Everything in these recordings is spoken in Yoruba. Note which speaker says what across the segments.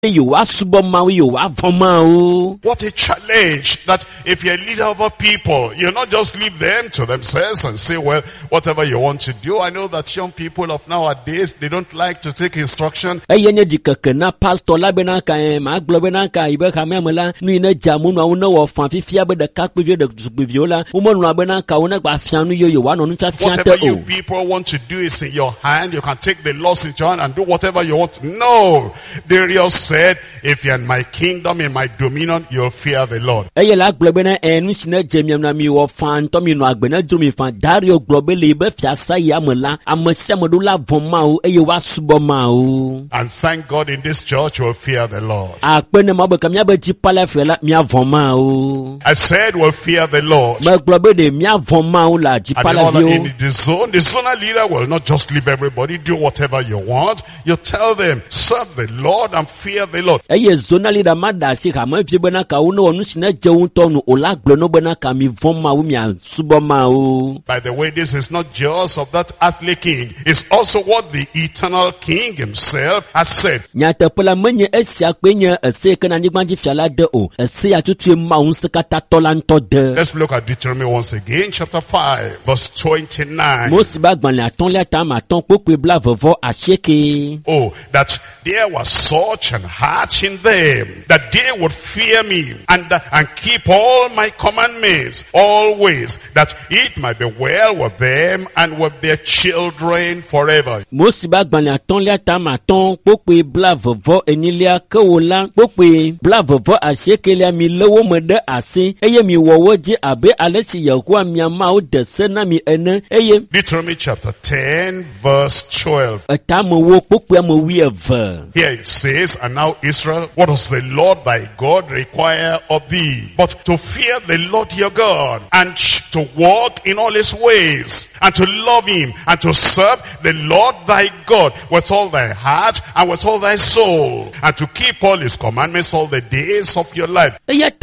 Speaker 1: You are suboma, you are voma.
Speaker 2: What a challenge that if you're a leader of a people, you not just leave them to themselves and say, well, whatever you want to do. I know that young people of nowadays, they don't like to take instruction.
Speaker 1: Pastor Labenaka, Maglobenaka, Ibekamela, Nina Jamuna, no of Fanfifia, but the Capivio, the Viola, Woman Rabenaka, Unabafianu, you want on
Speaker 2: whatever you people want to do is in your hand. You can take the laws in your hand and do whatever you want. No, Darius said, if you're in my kingdom, in my dominion, you'll fear the Lord. And thank God in this church we'll fear the Lord. I said we'll fear the Lord. And in the zonal leader will not just leave everybody, do whatever you want. You tell them, serve the Lord and fear the Lord. By the way, this is not just of that earthly king. It's also what the eternal king himself has said. Let's look at Deuteronomy once again, chapter 5, verse 29. Oh, that there was such an heart in them that they would fear me and keep all my commandments always, that it might be well with them and with their children forever. Deuteronomy chapter 10 verse 12. Here it says, and now Israel, what does the Lord thy God require of thee? But to fear the Lord your God, and to walk in all his ways, and to love him, and to serve the Lord thy God with all thy heart and with all thy soul, and to keep all his commandments all the days of your life.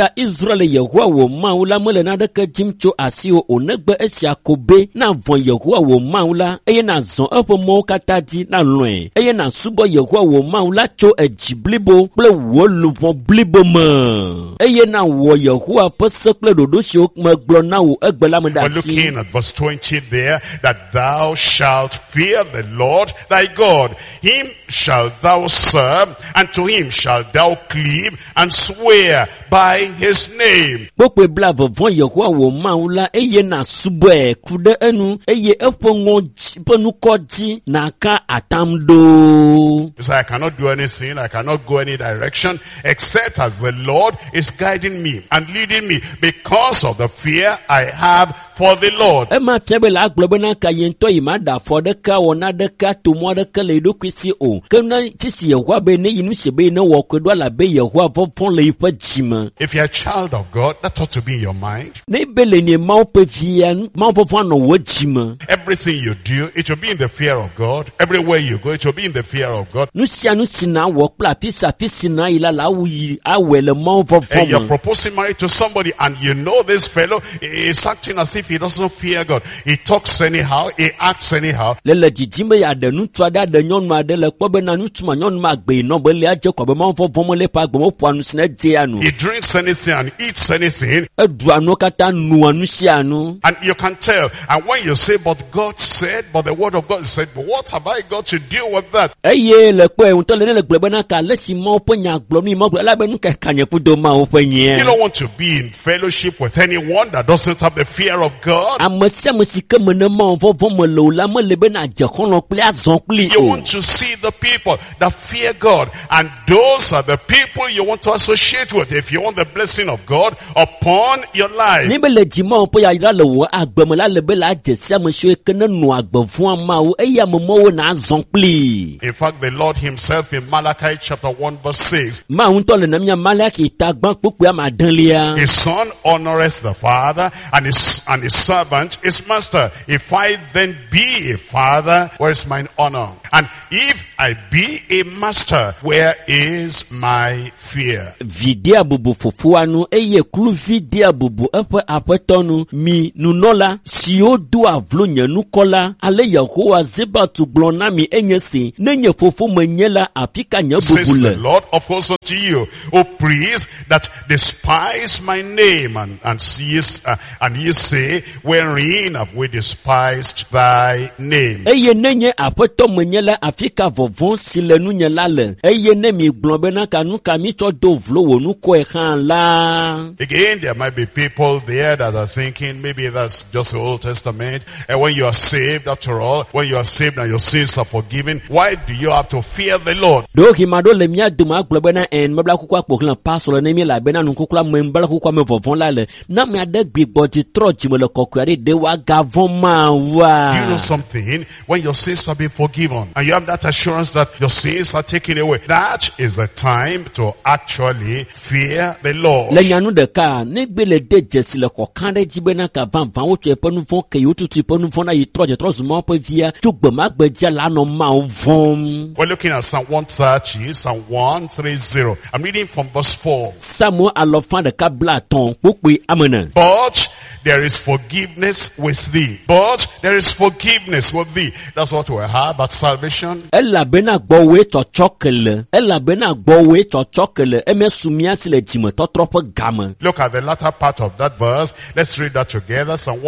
Speaker 2: We're looking at verse 20 there, that thou shalt fear the Lord thy God. Him shalt thou serve, and to him shalt thou cleave and swear by his name. So I cannot do anything, I cannot go any direction except as the Lord is guiding me and leading me, because of the fear I have for the Lord. If you're a child of God, that ought to be in your mind. Everything you do, it will be in the fear of God. Everywhere you go, it will be in the fear of God. And you're proposing marriage to somebody, and you know this fellow is acting as if he doesn't fear God. He talks anyhow, he acts anyhow. He drinks anything and eats anything. And you can tell. And when you say, but God said, but the word of God said, but what have I got to do with that? You don't want to be in fellowship with anyone that doesn't have the fear of God. You want to see the people that fear God, and those are the people you want to associate with if you want the blessing of God upon your life. In fact, the Lord himself in Malachi chapter 1 verse 6, his son honoreth the father, and and his servant his master. If I then be a father, where is mine honor? And if I be a master, where is my fear?
Speaker 1: Vidia bubu fufuanu eye klu vidia bubu epe apetonu mi nunola si odu avlonya nukola ale Yehowa zebatu glonami enyesi nenye fufu menyela apika nya
Speaker 2: Says the
Speaker 1: bubule.
Speaker 2: Lord of hosts unto you, O priests that despise my name, and ye say, wherein have we despised thy name?
Speaker 1: Eye nenye apeto menyela afika vovon silenu nyelale. Eye ne mi globena kanu kami to dovlo wonu ko ehan la.
Speaker 2: Again, there might be people there that are thinking, maybe that's just the Old Testament. And when you are saved, after all, when you are saved and your sins are forgiven, why do you have to fear the Lord?
Speaker 1: Do himado le mia duma globena en mabla kukwa poklan pasolo ne mi la bena nunkukla membala kukwa me vovon la le. Na mi ade gbigbo trochi me le kokwari de wa gavon ma wa.
Speaker 2: You know something? When your sins have been forgiven and you have that assurance that your sins are taken away, that is the time to actually fear the Lord.
Speaker 1: Le nyanu de ka ne gbe le de jesi le kokande jibena ka van wo tue ponu fon ke yo tutu ponu fon na yi troje trozu mo pe via tugbe magbeja la no ma vom.
Speaker 2: We're looking at Psalm 130, Psalm 130. I'm reading from verse 4.
Speaker 1: Samuel alofan de ka bla ton pope amena.
Speaker 2: But there is forgiveness with thee. But there is forgiveness with thee. That's what we have at salvation.
Speaker 1: Ella bena gbowe to chokele. Ella bena gbowe to chokele. Eme sumia sile jime to tropo gama.
Speaker 2: Look at the latter part of that verse. Let's read that together. Psalm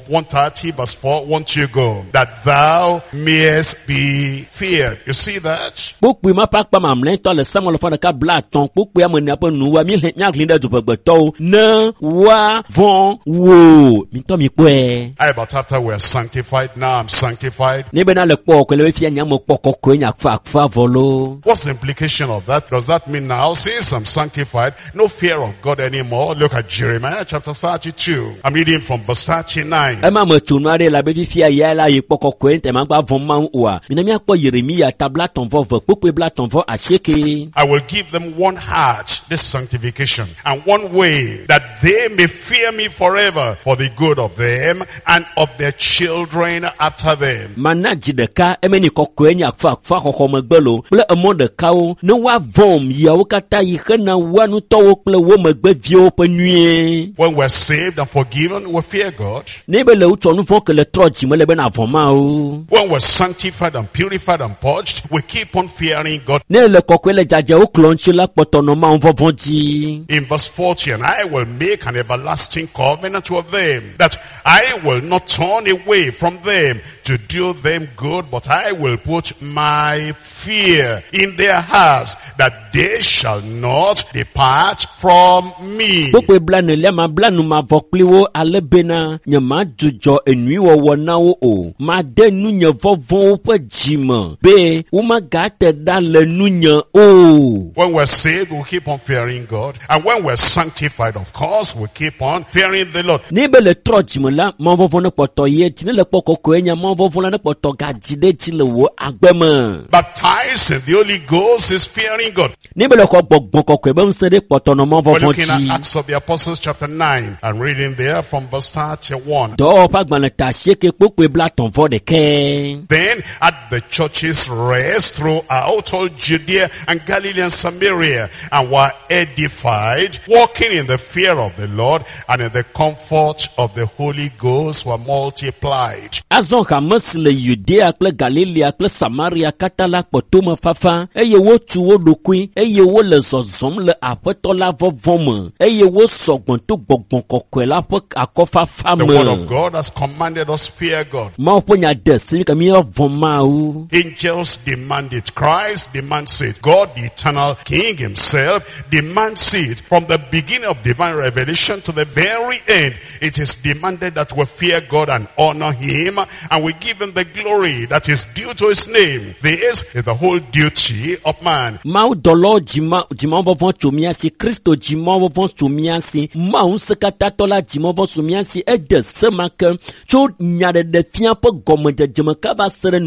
Speaker 2: 130 verse 4. Won't you go? That thou mayest be feared. You see that?
Speaker 1: Pope ma pak pa mamlen to le Samuel alofan de ka bla ton pope amena pe nuwa mi nya glinde du begbeto na wa von wo mi to mi pe.
Speaker 2: But after we are sanctified, now I'm sanctified.
Speaker 1: Ni bena le po ko le fi anya mo poko ko nya fa volo.
Speaker 2: What's the implication of that? Does that mean now, since I'm sanctified, no fear of God anymore? Look at Jeremiah chapter 32. I'm reading from verse 39.
Speaker 1: Ema mo tunare la be fi aya la yi poko ko ente ma gba von ma wa. Mi na mi akpo Yeremia tabla ton vo pope bla ton vo asheke.
Speaker 2: I will give them one heart, this sanctification, and one way, that they may fear me forever, for the good of them and of their children after them.
Speaker 1: Manaji de ka emeni kokko enya fa kokko magbelo ple emo de ka o ne wa vom ya o kata yi kana wanu to wo ple wo magbe vio pe nue.
Speaker 2: When we're saved and forgiven, we fear God.
Speaker 1: Ne be le uto nu fon ke le troji me le be na voma o.
Speaker 2: When we're sanctified and purified and purged, we keep on fearing God.
Speaker 1: Ne le kokko le jaje o klonchi la potono ma on vovonji.
Speaker 2: In verse 40, and I will make an everlasting covenant with them, that I will not turn away from them to do them good, but I will put my fear in their hearts, that they shall not depart from me.
Speaker 1: Pope blanu le ma blanu ma vokliwo ale bena nyama jujo enui wo na o ma de nu nye vovon pe jima be u ma gate da le nu nye o.
Speaker 2: When we're saved, we'll keep on fearing God, and when we're sanctified, of course, we'll keep on fearing the Lord.
Speaker 1: Ni be le trojima la ma vovon ne poto ye ti ne le poko ko enya ma vovon la ne poto ga jide ti le wo agbema.
Speaker 2: Baptized in the Holy Ghost is fearing God.
Speaker 1: Ni be le ko gbogbo ko ko be nse de poto no ma
Speaker 2: We're
Speaker 1: vovon
Speaker 2: looking at
Speaker 1: ti.
Speaker 2: Acts of the Apostles chapter 9. I'm reading there from verse 31.
Speaker 1: Do pa gbana ta sheke pope bla ton vo de ke.
Speaker 2: Then at the churches rest throughout all Judea and Galilee and Samaria, and were edified, walking in the fear of the Lord, and in the comfort of the Holy Ghost were multiplied.
Speaker 1: Azon ka mesle Judea kple Galilea kple Samaria katala potoma fafa eye wo tu wo dokui eye wo le zozom le apeto la vovome eye wo sogbon to gbogbon kokwe la pe akofafa
Speaker 2: The
Speaker 1: me.
Speaker 2: word of God has commanded us fear God.
Speaker 1: Ma po nya desi ka mi voma u.
Speaker 2: Angels demand it. Christ demands it. God, the eternal King himself, demands it. From the beginning of divine revelation to the very end, it is demanded that we fear God and honor him, and we give him the glory that is due to his name. This is the whole duty of man.
Speaker 1: Ma u dolo jima vovon tumia si Kristo jima vovon tumia si ma un sekata tola jima vovon tumia si e de semake cho nya de fia pe gomme de jema ka ba sere nu la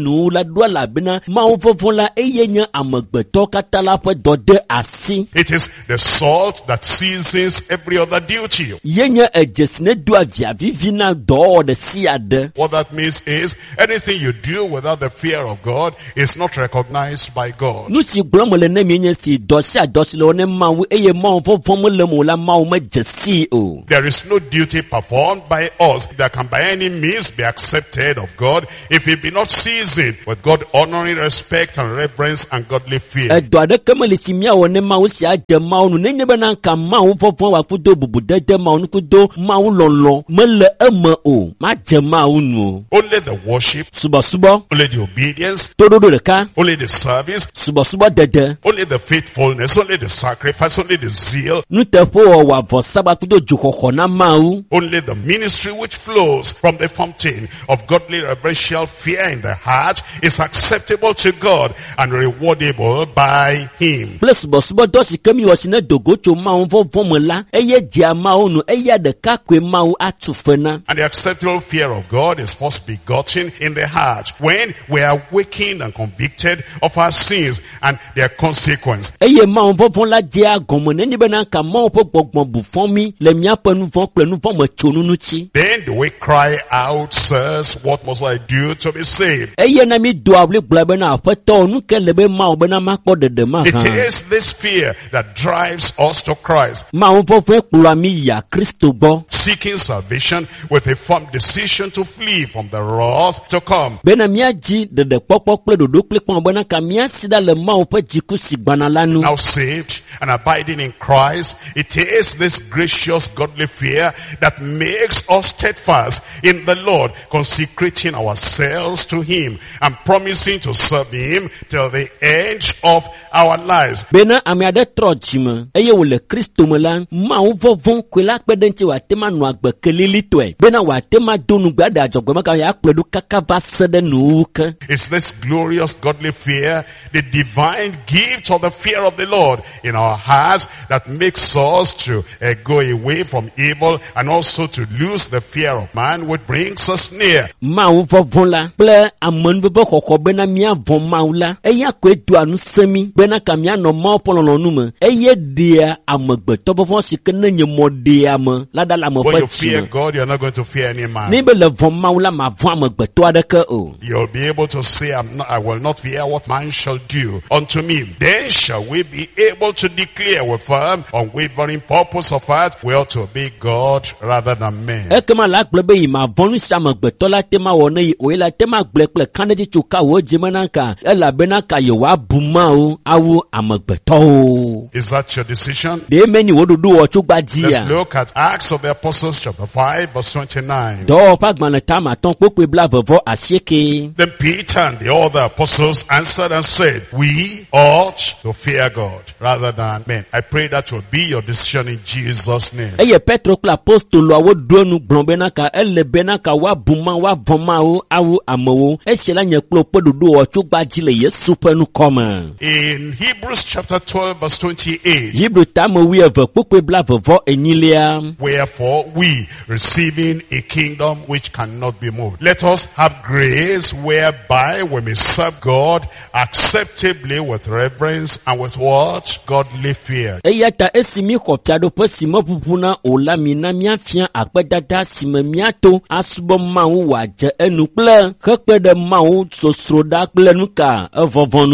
Speaker 1: ɖo elabena Mawu vɔvɔ la eye nye amegbetɔ katã la ƒe dɔ de asi.
Speaker 2: It is the salt that seasons every other duty.
Speaker 1: Ye nye edzesi ne do avia vivi na dɔwɔwɔ ɖe sia ɖe.
Speaker 2: What that means is anything you do without the fear of God is not recognized by God.
Speaker 1: Nu si gblɔm le ne mi nye si dɔ sia dɔ si le wɔ ne Mawu eye Mawu vɔvɔ me le mo la Mawu me dze si o.
Speaker 2: There is no duty performed by us that can by any means be accepted of God if it be not seasoned with God honoring respect and reverence and godly fear.
Speaker 1: Edɔ aɖeke me le si miawɔ ne Mawu sia adze Mawu nu nenye be na nka Mawu vɔvɔ wa kudo bubudede Mawu nu kudo Mawu lɔlɔ mele eme o madze Mawu nu o.
Speaker 2: Only the worship,
Speaker 1: Subɔsubɔ,
Speaker 2: only the obedience,
Speaker 1: toɖoɖo ɖeka,
Speaker 2: only the service,
Speaker 1: subɔsubɔ dede,
Speaker 2: only the faithfulness, only the sacrifice, only the zeal,
Speaker 1: nuteƒe wɔwɔ avɔsa wa kudo dzoxɔxɔ na Mawu.
Speaker 2: only the ministry which flows from the fountain of godly reverential fear in the heart is acceptable to God and rewardable by Him.
Speaker 1: Kple subɔsubɔ dɔ si ke mi wɔ si ne dogo tso Mawu vɔvɔ me la, eye dzea Mawu nu, eya ɖeka koe Mawu atu fe na.
Speaker 2: And the acceptable fear of God is first begotten in the heart when we are awakened and convicted of our sins and their consequence.
Speaker 1: Eye Mawu vɔvɔ la dzea gɔme nenye be na nka Mawu ƒe gbɔgbɔ bu fɔ mi le míaƒe nu vɔ kple nu vɔ me tso nu ŋuti.
Speaker 2: Then do we cry out, sirs, what must I do to be saved?
Speaker 1: Eye na mi do abli gblɔ bena aƒetɔ nu ke le be Mawu bena makpɔ ɖeɖe ma
Speaker 2: It
Speaker 1: hã.
Speaker 2: is this fear that drives us to Christ,
Speaker 1: Mawu vɔvɔ kplɔa mi yia Kristo gbɔ.
Speaker 2: seeking salvation with a firm decision to flee from the wrath to come.
Speaker 1: Bena míadzi ɖeɖekpɔkpɔ kple ɖoɖo kple kpɔn bena ka míasi ɖa le Mawu ƒe dziku si gbana la nu.
Speaker 2: Now saved and abiding in Christ, it is this gracious godly fear that makes us steadfast in the Lord, consecrating ourselves to Him and promising to serve Him till the end of our lives.
Speaker 1: Bena ame aɖe trɔ dzime eye wòle Kristo me la, Mawu vɔvɔ koe la kpe ɖe ŋuti wòate ma nɔ agbe kelilitɔe bena wòate ma do nugbe aɖe adzɔgbe meka ya akplɔe ɖo kaka va se ɖe nuwuwu ke.
Speaker 2: It's this glorious godly fear, the divine gift of the fear of the Lord in our hearts that makes us to go away from evil and also to lose the fear of man, which brings us near.
Speaker 1: Mawu vɔvɔ la kple amenuveve xɔxɔ bena míavɔ Mawu la, eya koe doa nu se mi bena ka míanɔ Mawu ƒe lɔlɔ̃nu me, eye ɖea amegbetɔ vɔvɔ si ke ne nye mɔ ɖea me la ɖa le ame
Speaker 2: When you
Speaker 1: ƒe
Speaker 2: fear
Speaker 1: dzime.
Speaker 2: God, you're not going to fear any
Speaker 1: Ne
Speaker 2: man.
Speaker 1: be le vɔ Mawu la mavɔ amegbetɔ aɖeke o.
Speaker 2: You'll be able to say, I will not fear what man shall do unto me. Then shall we be able to declare with firm, unwavering purpose of heart, we ought to obey God rather than men.
Speaker 1: Ekema la gblɔ be yi mavɔ nu si amegbetɔ la te ma wɔ ne yi o ye la te ma gblɔe kple kanedzi tso ka wo dzime na ka elabena ka yewoabu Mawu awu amegbetɔwo.
Speaker 2: Is that your decision?
Speaker 1: Ɖe menyi wo ɖoɖo wɔ tso gbadzia.
Speaker 2: Let's look at Acts of the Apostles chapter 5 verse 29.
Speaker 1: Dɔwɔƒe agbalẽ tame atɔ̃ kpokpe blavevɔ asieke.
Speaker 2: Then Peter and the other apostles answered and said, we ought to fear God rather than men. I pray that will be your decision in Jesus' name.
Speaker 1: Eye Petro kple apostoloawo ɖo nu gblɔ bena ka ele bena ka woabu Mawu woavɔ Mawu awu amewo. Esia la nye kple woƒe ɖoɖo wɔ tso gbadzi le Yesu ƒe nukɔme.
Speaker 2: In Hebrews chapter 12 verse 28,
Speaker 1: Hebrew tame wuieve kpokpe blavevɔ enyilia.
Speaker 2: wherefore we, receiving a kingdom which cannot be moved, let us have grace whereby we may serve God acceptably with reverence and with what? Godly fear.
Speaker 1: Eya ta esi mi xɔ fiaɖoƒe si meʋuʋu na o la mina míafia akpedada si me míato asubɔ Mawu wòadze enu kple hekpe ɖe Mawu sosroɖa kple nuka evɔvɔ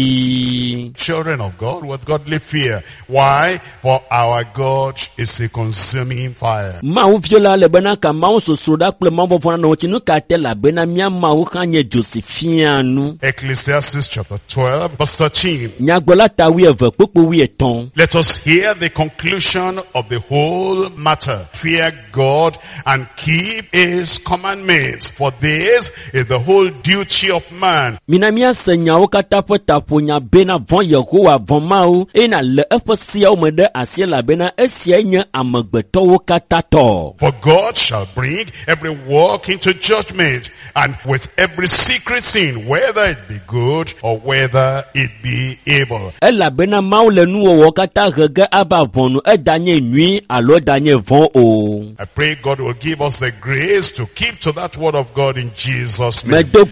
Speaker 1: ŋuti.
Speaker 2: Children of God with godly fear. Why? For our God is a consuming fire.
Speaker 1: Mawu viola le bena ka Mawu sosroɖa kple Mawu vɔvɔ na ŋuti nuka te labena mía Mawu hã nye dzo si fia nu.
Speaker 2: Ecclesiastes chapter 12 verse 13.
Speaker 1: Nyagblɔla ta wuieve kpokpo wuietɔ̃.
Speaker 2: Let us hear the conclusion of the whole matter. Fear God and keep His commandments, for this is the whole duty of man.
Speaker 1: Mina míase nyawo katã ƒe taƒonya bena vɔ̃ Yehowa vɔ̃ Mawu ena le eƒe seawo me ɖe asi elabena esiae nye amegbetɔwo katã tɔ.
Speaker 2: For God shall bring every work into judgment, and with every secret thing, whether it be good or whether it be evil.
Speaker 1: Elabena Mawu le nuwɔwɔ katã he ge ava vɔnu edanye nyui alo edanye vɔ̃ o.
Speaker 2: I pray God will give us the grace to keep to that word of God in Jesus' name.
Speaker 1: Medo gbe ɖa mɔ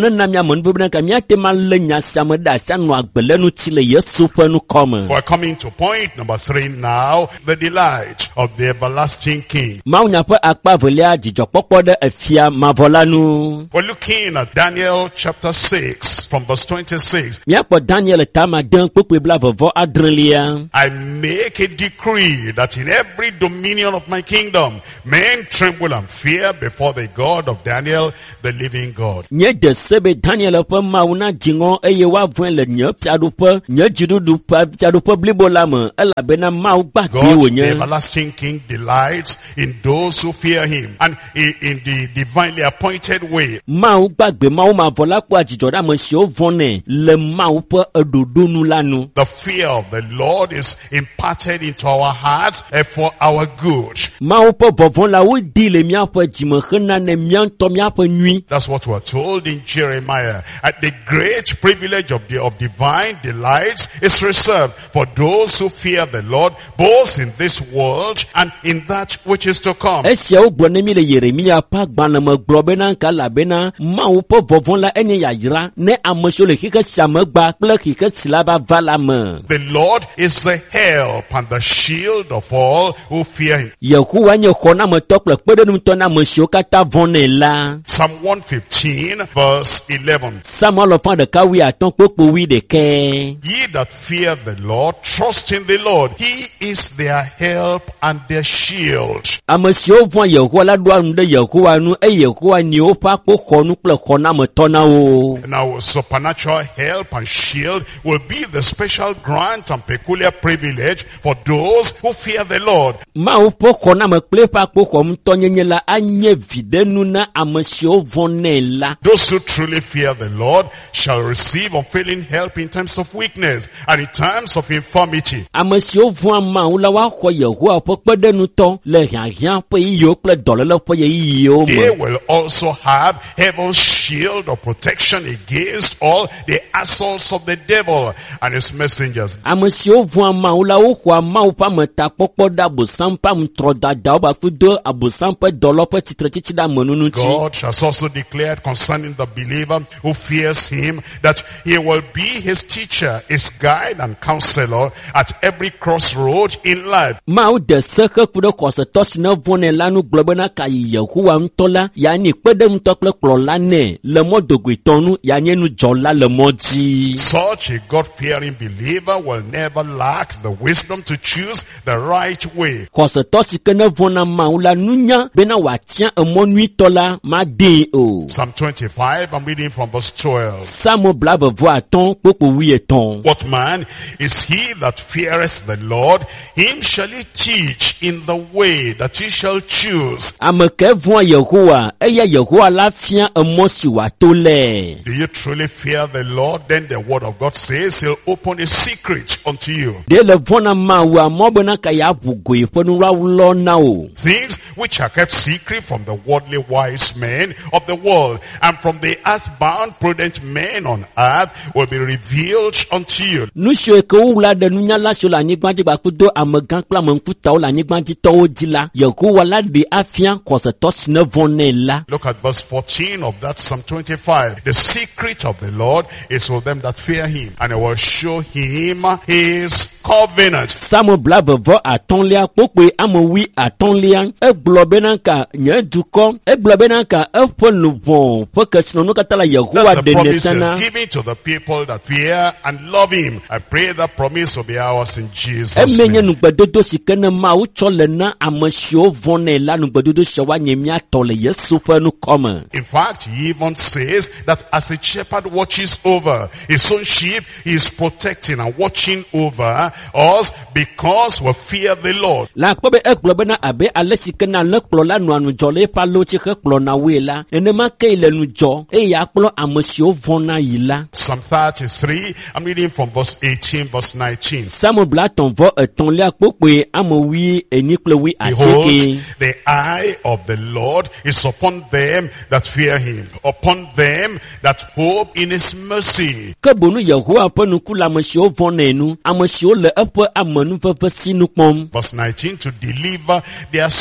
Speaker 1: ne na mia mon bubna ka mia te le nya siame da sia no agbele no ti le Yesu fa no come.
Speaker 2: We're coming to point number 3 now, the delight of the everlasting King.
Speaker 1: Ma unya pa akpa volia jijokpokpo de afia mavola nu.
Speaker 2: We're looking at Daniel chapter 6 from verse 26.
Speaker 1: Mia po Daniel tama den kpokpe bla vovo adrelia.
Speaker 2: I make a decree that in every dominion of my kingdom, men tremble and fear before the God of Daniel, the living God.
Speaker 1: Nye de sebe Daniel pa mauna jingo eye wa vwen le nye piadu pa nye jidudu pa piadu pa blibo lama ela bena mau ba
Speaker 2: God, the everlasting King, delights in those who fear him and in the divinely appointed way.
Speaker 1: Mau gbagbe mau ma vola kwa jijoda mo si o vone le mau pa edodonu lanu.
Speaker 2: The fear of the Lord is imparted into our hearts for our good.
Speaker 1: Mau pa vovon la wo di le mia pa jime khna ne mia to mia pa nui.
Speaker 2: That's what we're told in Jeremiah. At the great privilege of divine delights is reserved for those who fear the Lord, both in this world and in that which is to come.
Speaker 1: Esia o gbone mi le Yeremia pa gbana mo globe na kala bena mau pa vovon la enya yira ne amosho le kike siame gba kple kike silaba vala me.
Speaker 2: The Lord is the help and the shield of all who fear him.
Speaker 1: Yehowa nye khona mo tokle kpede num to na mo sio kata vone la.
Speaker 2: Psalm 115 verse 11.
Speaker 1: Samuel fa de kawi aton popo wi de ke.
Speaker 2: Ye that fear the Lord, trust in the Lord. He is their help and their shield.
Speaker 1: Amosio von Yehowa la doa nde Yehowa nu e Yehowa ni o pa ko khonu kple khona mo tona o.
Speaker 2: Now supernatural help and shield will be the special grant and peculiar privilege for those who fear the Lord.
Speaker 1: Ma o po khona mo kple pa ko khom tonyenye la anye videnu na amosio von ne la.
Speaker 2: Those who truly fear the Lord shall receive unfailing help in times of weakness and in times of infirmity.
Speaker 1: Amosio von ma o la wa kho Yehowa po kpede nu to le hian pe yo kple dole le po ye yo
Speaker 2: They
Speaker 1: mo.
Speaker 2: will also have heaven's shield of protection against all the assaults of the devil and his messengers.
Speaker 1: Amosio von ma o la o kho ma o pa meta pokpo da bosam pa mtro da da ba fudo abosam pe dolo pe titretiti da monunu ti.
Speaker 2: God has also declared concerning the believer who fears him that he will be his teacher, his guide and counselor at every crossroad in life.
Speaker 1: Ma o de seke kudo kose tosi ne vone lanu globe na ka Yehowa mtola ya ni kpede mtokle klola ne le mo dogwitonu ya nyenu jola le moji.
Speaker 2: Such a God-fearing believer will never lack the wisdom to choose the right way.
Speaker 1: Kose tosi ke ne vona ma o la nunya bena wa tia emo nui tola ma de o.
Speaker 2: Psalm 25, I'm reading from verse 12.
Speaker 1: Samo blabe vo aton popo wi eton.
Speaker 2: What man is he that feareth the Lord? Him shall he teach in the way that he shall choose.
Speaker 1: Ame ke vo Yehowa eye Yehowa la fia emo si wa to le.
Speaker 2: Do you truly fear the Lord? Then the word of God says he'll open a secret unto you.
Speaker 1: De le vona ma wa mo bena ka ya bugo e fonu ra lo na o.
Speaker 2: Things which are kept secret from the worldly wise men of the world and from the earthbound prudent men on earth will be revealed unto you.
Speaker 1: Nu sio ke wula de nunya la sio la nyigba ba kudo amegan kla menfuta o la nyigba ti to di la. Yehowa la de afia kose tosi ne vone la.
Speaker 2: Look at verse 14 of that Psalm 25. The secret of the Lord is for them that fear him, and I will show him his covenant.
Speaker 1: Samo blabe vo atonlia pokwe amowi atonlia e globe nanka nye duko e globe nanka e ponu bon focus no katala Yehowa
Speaker 2: That's the
Speaker 1: de
Speaker 2: promise
Speaker 1: netana.
Speaker 2: he's giving to the people that fear and love him. I pray that promise will be ours in Jesus'
Speaker 1: Emenye
Speaker 2: name.
Speaker 1: nugbedodo sikene ma uchole na amashio vone la nugbedodo shawa nyemia tole Yesu fenu come.
Speaker 2: In fact, he even says that as a shepherd watches over his own sheep, he is protecting and watching over us because we fear the Lord.
Speaker 1: La kobe e globe na abe ale sikena le klo la no anu jole pa lo chi ke klo na we la enema ke ile nu jo e ya klo amashio vona yila.
Speaker 2: Psalm 33, I'm reading from verse 18, verse 19.
Speaker 1: Samo blaton vo etonlia pokwe amowi enikle wi
Speaker 2: Behold,
Speaker 1: aseke.
Speaker 2: the eye of the Lord is upon them that fear him, upon them that hope in his mercy.
Speaker 1: Kebonu Yehowa penu kula amashio vona enu amashio le epo amanu fefe sinu pom.
Speaker 2: Verse 19, to deliver their soul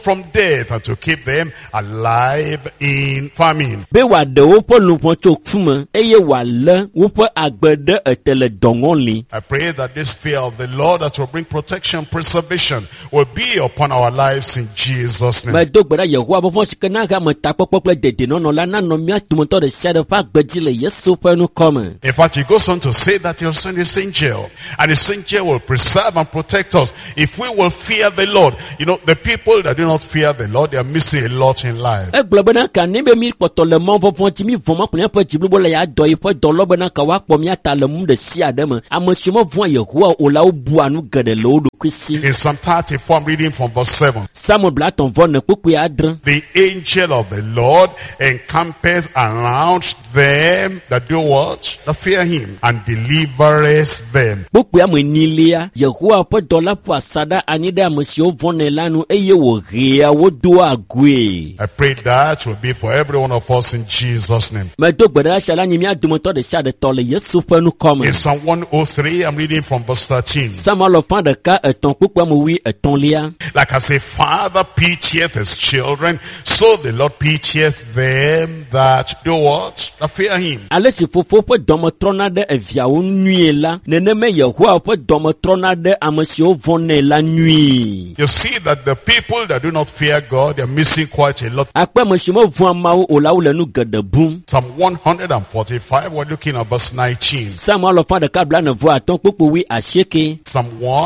Speaker 2: from death and to keep them alive in famine.
Speaker 1: Be wa de wo po lupon cho fume eye wa le wo po agbede etele dongonli.
Speaker 2: I pray that this fear of the Lord that will bring protection, preservation will be upon our lives in Jesus' name.
Speaker 1: Me do gbeda Yehowa bo fon sikena ga me ta popople dede no no la na no mi atumoto de shadow fa gbedile Yesu pe nu come.
Speaker 2: In fact, he goes on to say that he'll send his angel, and his angel will preserve and protect us if we will fear the Lord. You know, the people that do not fear the Lord, they are missing a lot in life.
Speaker 1: E globena ka ni be mi poto le mo fon ti mi fon ma kun pe jiblu bo le ya do ifo do lo bena ka wa po mi ata le mu de si adem amosumo fun Yehowa o la o bu anu gede lo do kwisi.
Speaker 2: In Psalm 34, I'm reading from verse 7.
Speaker 1: Samuel blaton von pupu adre.
Speaker 2: The angel of the Lord encampeth around them that do what? That fear him, and delivereth them.
Speaker 1: Pupu ya menilia Yehowa po dola po asada anida amosio von elanu eye wo ria wo do agwe.
Speaker 2: I pray that will be for every one of us in Jesus' name.
Speaker 1: Me do gbeda shala nyimi adumoto de sha de tole Yesu pe nu come.
Speaker 2: In Psalm 103, I'm reading from verse 13.
Speaker 1: Samuel of de ka eton pupu mo wi eton lia.
Speaker 2: Like as a father pitieth his children, so the Lord pitieth them that do what? That fear him.
Speaker 1: Ale si fofo po domo trona de evia wo nui la nene me Yehowa po domo trona de amosio von la nui.
Speaker 2: You see that the people that do not fear God, they are missing quite a lot.
Speaker 1: Akpa mosimo von mawo o la wo le nu gede bum.
Speaker 2: Psalm 145, we're looking at verse 19.
Speaker 1: Samuel of de ka bla ne vo aton pupu wi asheke.
Speaker 2: Psalm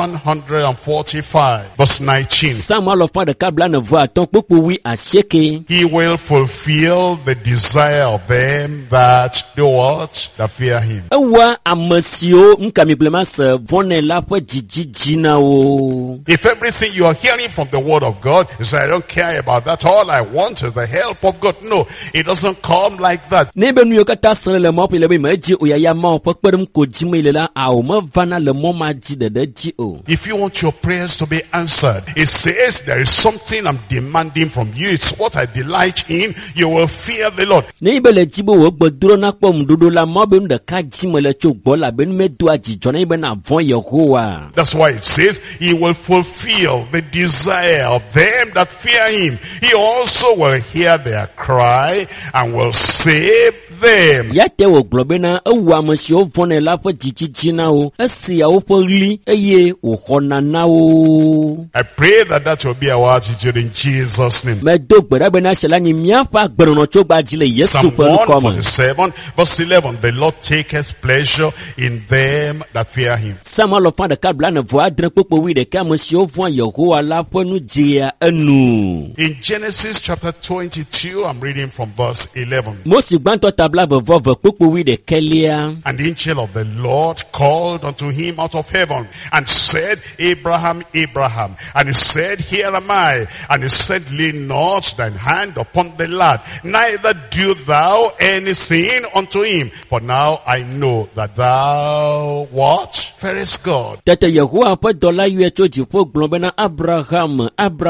Speaker 2: 145, verse 19.
Speaker 1: Samuel of de ka bla ne vo aton pupu wi asheke.
Speaker 2: He will fulfill the desire of them that do what? That fear him.
Speaker 1: Ewa amosio nkami blema se von la po jiji na o.
Speaker 2: If everything you are hearing from the word of God, you say, I don't care about that. All I want is the help of God. No, it doesn't come like that.
Speaker 1: Nebe nu yokata sele le mo pele be maji o ya ma o pekperem ko jime le la a o ma vana le mo ma ji de ji o.
Speaker 2: If you want your prayers to be answered, it says there is something I'm demanding from you. It's what I delight in. You will fear the Lord.
Speaker 1: Nebe le jibo wo gboduro na pom dudu la mo be de ka jime le cho gbo la be me do ajijo na be na von Yehowa.
Speaker 2: That's why it says he will fulfill the desire of them that fear him. He also will hear their cry and will save them.
Speaker 1: Yate wo globena ewa amosio von la po jiji na o. Esi ya wo po ri eye o hona na o.
Speaker 2: I pray that will be our attitude in Jesus' name.
Speaker 1: Me do gbera be na shela ni miafa gbero cho gba jile Yesu
Speaker 2: Psalm
Speaker 1: pe ko mo.
Speaker 2: 147 verse 11, the Lord taketh pleasure in them that fear him.
Speaker 1: Samuel of de ka bla ne vo adre popo wi de ka amosio von Yehowa la po nu jia enu.
Speaker 2: In Genesis chapter 22, I'm reading from verse 11.
Speaker 1: Mosi gbanto tabla vo popo wi de kelia.
Speaker 2: And the angel of the Lord called unto him out of heaven and said, Abraham, Abraham. And he said, Here am I. And he said, Lay not thine hand upon the lad, neither do thou anything unto him. For now I know that thou what? Fearest God.
Speaker 1: Tete Yehowa po dola yue cho jipo glon bena Abraham.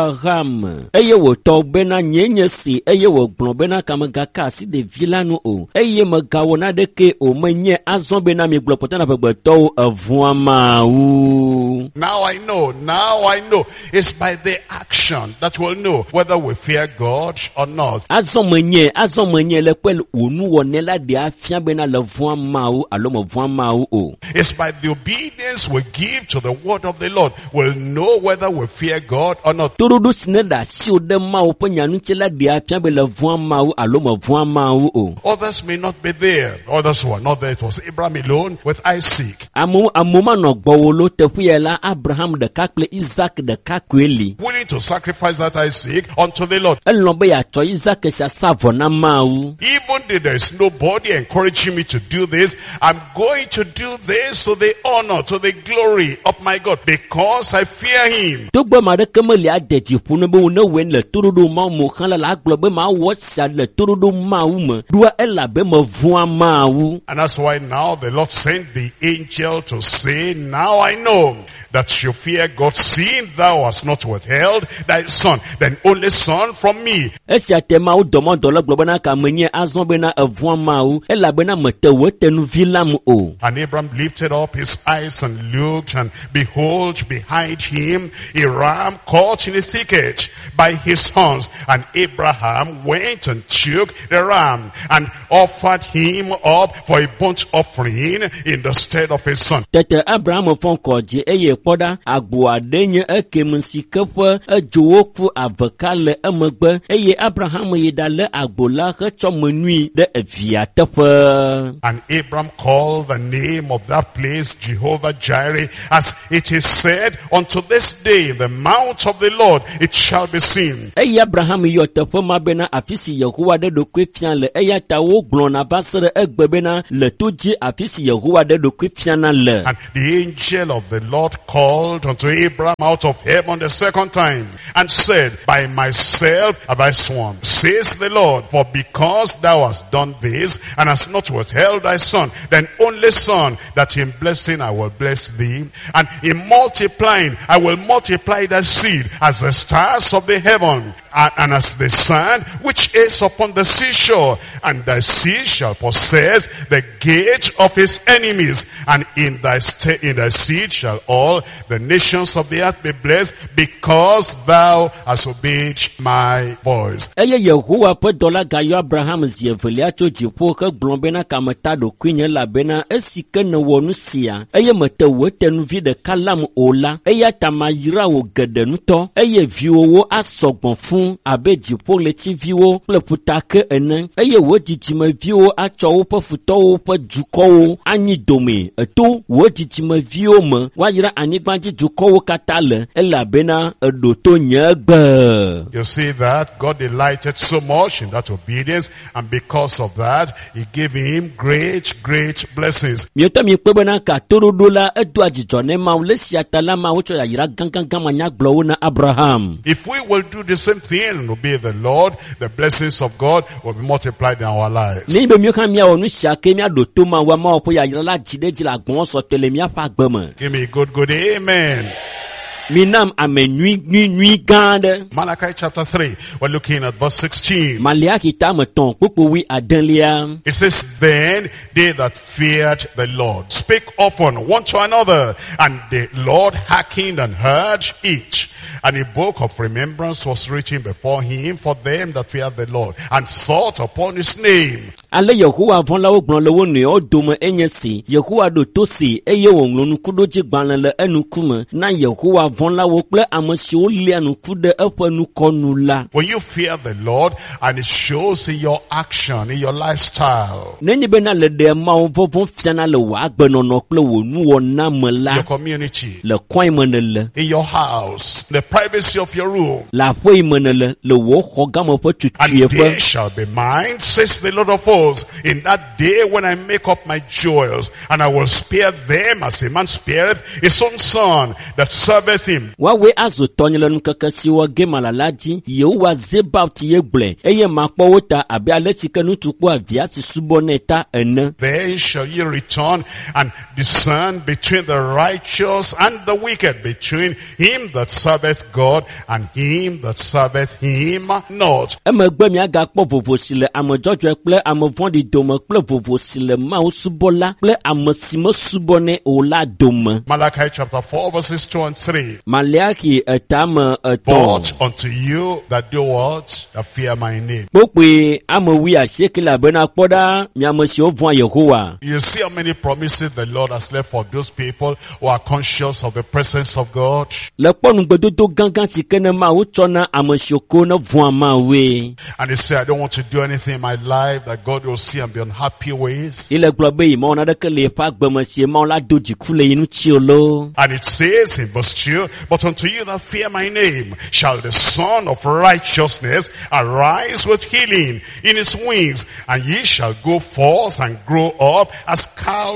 Speaker 1: Eye wo to bena nyenye si eye wo glon bena kamaga ka si de vilanu o. Eye magawo na de ke o menye azon bena mi glon potana pe gbeto avuama u.
Speaker 2: Now I know. It's by the action that we'll know whether we fear God or not.
Speaker 1: Azon menye le pel onu wone la de afia bena le vuama u alomo vuama u o.
Speaker 2: It's by the obedience we give to the word of the Lord we'll know whether we fear God or not.
Speaker 1: Turudu sineda si o de ma o pe nyanu chela de afia be le vuama u alomo vuama u o.
Speaker 2: Others may not be there. Others who are not there. It was Abraham alone with Isaac.
Speaker 1: Amoma no gbowo lo tefuyela Abraham de kakle Isaac de kakweli.
Speaker 2: Willing to sacrifice that Isaac unto the Lord.
Speaker 1: Elombe ya to Isaac sha savona mau.
Speaker 2: Even though there is nobody encouraging me to do this, I'm going to do this to the honor, to the glory of my God, because I fear him.
Speaker 1: Tugbo ma de kemeli adeji punu be wona wen le turudu ma mo kan la glo be ma wo sha le turudu ma me. Dua ela elabe me vua mawu.
Speaker 2: And that's why now the Lord sent the angel to say, now I know that you fear God, seeing thou hast not withheld thy son, thine only son, from me.
Speaker 1: Esia te mawu domodo le glo bena ka menye azon bena evua mawu elabe na mete wetenu vilam o.
Speaker 2: And Abraham lifted up his eyes and looked, and behold, behind him a ram caught in a thicket by his horns. And Abraham went and took the ram and offered him up for a burnt offering in the stead of his son.
Speaker 1: Tete Abraham fon koji eye poda agbo adenye ekem sikepe ejowoku avekale emegbe eye Abraham yedale agbo la hecho menui de evia tefe.
Speaker 2: And Abraham called the name of that place Jehovah Jireh, as it is said, unto this day the mount of the Lord it shall be seen.
Speaker 1: Eye Abraham yo tefe mabena afisi Yehowa de dokwe fian le eya ta wo glona basere egbebena le toji afisi Yehowa de dokwe fiana le.
Speaker 2: And the angel of the Lord called unto Abraham out of heaven the second time, and said, by myself have I sworn, says the Lord, for because thou hast done this, and hast not withheld thy son, thine only son, that in blessing I will bless thee, and in multiplying I will multiply thy seed as the stars of the heaven, and as the sand which is upon the seashore. And thy seed shall possess the gate of his enemies, and in thy seed shall all the nations of the earth be blessed, because thou hast obeyed my voice.
Speaker 1: Eye Yehowa pe dola gayo Abraham zievelia cho jipo ke blombena kameta do kwinye labena esike ne wonu sia. Eye mete wetenu vi de kalam ola. Eye tamayira wo gedenu to. Eye viwo wo asogbon fun abe jipo leti viwo ple putake ene. Eye wo jijime viwo acho wo pe futo wo pe juko wo anyi dome. Eto wo jijime viwo me wayira anigbanji juko wo katale elabena edoto nyegbe.
Speaker 2: You see that God delighted so much in that obedience, and because of that he gave him great blessings.
Speaker 1: Miota mi pebena ka torodola edu ajijo ne ma lesi atala ma wocho yira gangan manya glo na Abraham.
Speaker 2: If we will do the same thing and obey the Lord, the blessings of God will be multiplied in our lives.
Speaker 1: Ni be mi kan mi onu siake mi adoto ma wa ma opo yira la jide jila gbon so tele mi afa gbemo.
Speaker 2: Give me a good amen.
Speaker 1: Minam amenui gande.
Speaker 2: Malachi chapter 3, we're looking at verse 16.
Speaker 1: Maliaki tameton kukuwi adenlia.
Speaker 2: It says, then they that feared the Lord spake often one to another, and the Lord hearkened and heard each. And a book of remembrance was written before him for them that feared the Lord, and thought upon his name.
Speaker 1: Ale Yehowa von la ogbon lewo ne odome enyesi. Yehowa do tosi eye wonlonu kudoji gbanle le enukume. Na Yehowa von la wo ple amesi o le anukude epenu konula.
Speaker 2: When you fear the Lord, and it shows in your action, in your lifestyle,
Speaker 1: Neni bena le de ma o vovon fiana le wa agbenono ple wo nu wona mela.
Speaker 2: your community,
Speaker 1: Le kwai menele.
Speaker 2: in your house, the privacy of your room,
Speaker 1: La foi menele le wo hogamo po
Speaker 2: and
Speaker 1: tutuye
Speaker 2: they
Speaker 1: po.
Speaker 2: shall be mine, says the Lord of hosts, in that day when I make up my jewels, and I will spare them as a man spareth his own son that serveth him.
Speaker 1: Wawe azo tonyele nkeke siwa gema lalaji, Yehowa zeba uti yegle, eye makpo wota abe alesike nutukpo aviasi suboneta ene.
Speaker 2: Then shall ye return and discern between the righteous and the wicked, between him that serveth God and him that serveth him not.
Speaker 1: Emegbe mi aga kpo vovo sile amojojo ekple amovondi dome kple vovo sile mao subola kple amesimo subone ola dome.
Speaker 2: Malachi chapter 4 verses 2 and 3.
Speaker 1: Maliaki etame eton.
Speaker 2: But unto you that do what? That fear my name.
Speaker 1: Pokwe amewi ashekila bena kpoda mi amesi ovon Yehowa.
Speaker 2: You see how many promises the Lord has left for those people who are conscious of the presence of God.
Speaker 1: Le kponu gbedodo gangan sikene ma uchona amesioko na von ma we.
Speaker 2: And they say, I don't want to do anything in my life that God will see and be unhappy with.
Speaker 1: Ile globe imo na de kele pa gbemesi ma la doji kule inu chiolo.
Speaker 2: And it says in verse 2, but unto you that fear my name shall the Son of righteousness arise with healing in his wings, and ye shall go forth and grow up as calves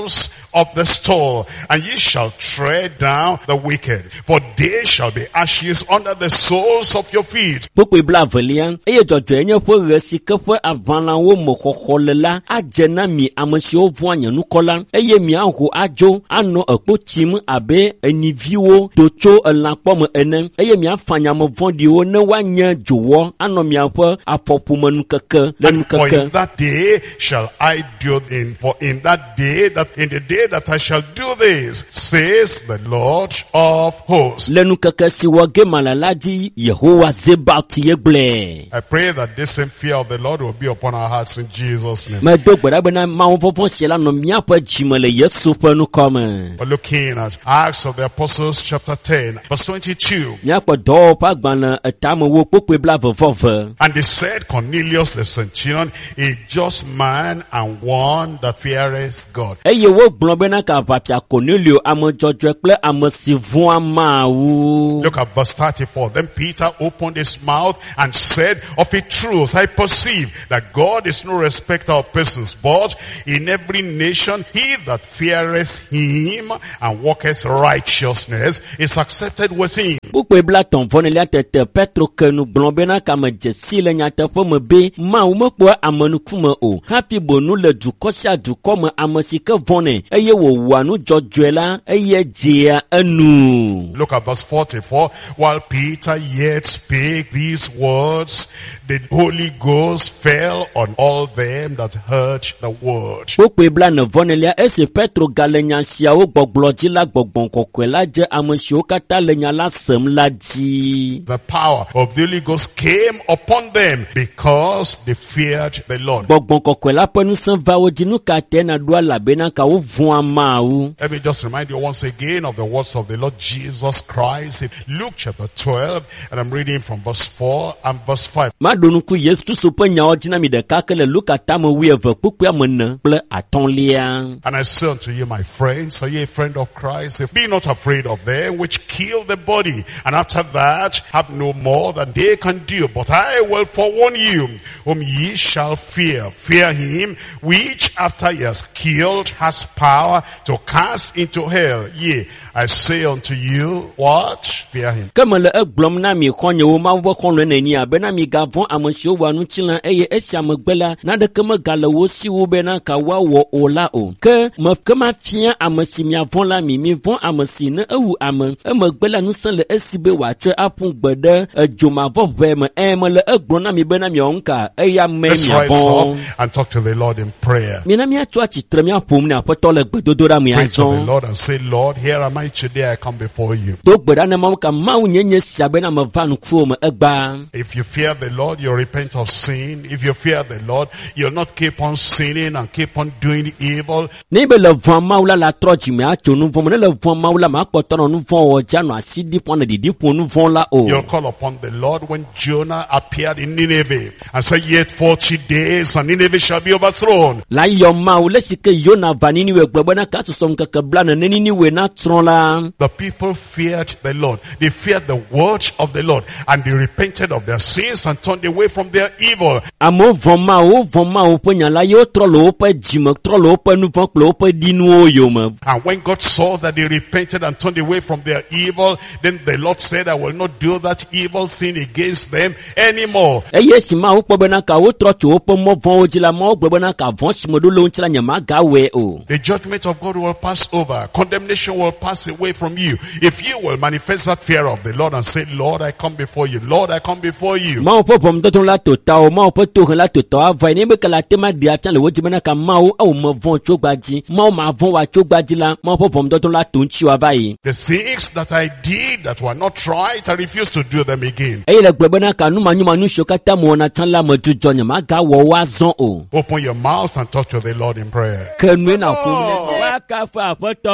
Speaker 2: of the stall, and ye shall tread down the wicked, for they shall be ashes under the soles of your feet.
Speaker 1: Pukui blavelian, eye jojwenye po resike po avana wo mokokolela, ajena mi amesio voanya nukola, eye mi anhu ajo, ano ekpotim abe eniviwo, docho elakpome ene, eye mi afanya mo vondi wo ne wanya jowo, ano mi apo apopumenu keke, lenu
Speaker 2: For
Speaker 1: keke.
Speaker 2: in that day shall I do for in that day in the day that I shall do this, says the Lord of hosts.
Speaker 1: Lenu keke si wage malalaji, Yehowa zebati yeble.
Speaker 2: I pray that this same fear of the Lord will be upon our hearts in Jesus' name.
Speaker 1: Me do gbada bena ma vovon siela no miapo jimele Yesu pe nu come.
Speaker 2: We're looking at Acts of the Apostles chapter 10 verse 22.
Speaker 1: Miapo do pa gbana etamo wo pukui blavovove.
Speaker 2: And they said, Cornelius the centurion, a just man and one that feareth God.
Speaker 1: Eye wo gbon bena ka papia Cornelio amo jojwe kple amo si vun ama wu.
Speaker 2: Look at verse 34. Then Peter opened his mouth and said, of a truth I perceive that God is no respecter of persons, but in every nation he that feareth him and walketh righteousness is accepted with him.
Speaker 1: Pukui bla ton vonelia tete Petro kenu gbon bena ka me jesi le nyate po me be ma wo me po amanu kume o. Happy bonu le dukosia dukome amesike vone. Eye wo wanu jojwe la eye jea enu.
Speaker 2: Look at verse 44. While Peter yet spake these words, the Holy Ghost fell on all them that heard the word.
Speaker 1: Pukui bla ne vonelia ese Petro galenya siawo gbogblodzi la gbogbon kokwe la je amesio kata le nya la sem la di.
Speaker 2: The power of the Holy Ghost came upon them because they feared the Lord.
Speaker 1: Gbogbon kokwe la penu sen va wo dinu ka te na do la bena ka wo vun ama wu.
Speaker 2: Let me just remind you once again of the words of the Lord Jesus Christ in Luke chapter 12, and I'm reading from verse 4 and verse 5.
Speaker 1: Ma donu ku Yesu tu so pe nya o dina mi de ka ke le Luka tamo wi eve pukui amene ple atonlia.
Speaker 2: And I say unto you, my friends, are ye a friend of Christ? Be not afraid of them which kill the body, and after that have no more than they can do. But I will forewarn you, whom ye shall fear. Fear him which after he has killed has power to cast into hell. Yea, I say unto you, what? Fear him.
Speaker 1: Comme le egblom na mi konye wo ma wo kon le neni a bena mi gavon amesio wa nu chilan eye esia megbela na de ke me gale wo si wo bena ka wa wo o la o ke ma fia amesi mi avon la mi von amesi ne ewu ame e megbela nu sen le esibe wa twe apun gbede ejoma vove me me le egblom na mi bena mi onka eya me
Speaker 2: Let's
Speaker 1: mi
Speaker 2: rise
Speaker 1: avon
Speaker 2: up and talk to the Lord in prayer.
Speaker 1: mi na mi atwa chitre mi apom ni apoto le gbedodora mi
Speaker 2: Pray to the
Speaker 1: azon
Speaker 2: Lord and say, Lord, here am I today, I come before you.
Speaker 1: to gbeda na ma ka ma unyenye sia bena me va nu kuo me egba.
Speaker 2: If you fear the Lord, you repent of sin. If you fear the Lord, you'll not keep on sinning and keep on doing evil.
Speaker 1: Ni be le von maula la troji me acho nu von le von maula ma kpotono nu von o janu asidi pon de di pon nu von la o.
Speaker 2: You'll call upon the Lord when Jonah appeared in Nineveh and said, yet 40 days and Nineveh shall be overthrown.
Speaker 1: La yo maule sike Yona vanini we gbogbo na ka so nkeke bla na nini we na tron la.
Speaker 2: The people feared the Lord. They feared the word of the Lord, and they repented of their sins and turned away from their evil.
Speaker 1: Amo von ma o pe nya la yo trolo pe jime trolo pe nu von klo pe dinu o yo me.
Speaker 2: And when God saw that they repented and turned away from their evil, then the Lord said, I will not do that evil sin against them anymore.
Speaker 1: Eye si ma o pe na ka o tro cho pe mo von o jila mo gbogbo na ka von si mo do lo nchila nya ma ga we o.
Speaker 2: The judgment of God will pass over. Condemnation will pass away from you. If you will manifest that fear of the Lord and say, Lord, I come before you. Lord, I come before you.
Speaker 1: Ma o po pom to la to ta o ma o po to la to ta va ni be ka la tema dia chan le wo jime na ka ma o mo von cho gbaji ma o ma von wa cho gbaji la ma o po pom to la to nchi wa bai.
Speaker 2: The things that I did that were not right, I refuse to do them again.
Speaker 1: Eye le gbogbo na ka nu ma sho kata mo na chan la mo jujo nya ma ga wo wa zon o.
Speaker 2: Open your mouth and talk to the Lord in prayer.
Speaker 1: Kenwe na ko wa ka fa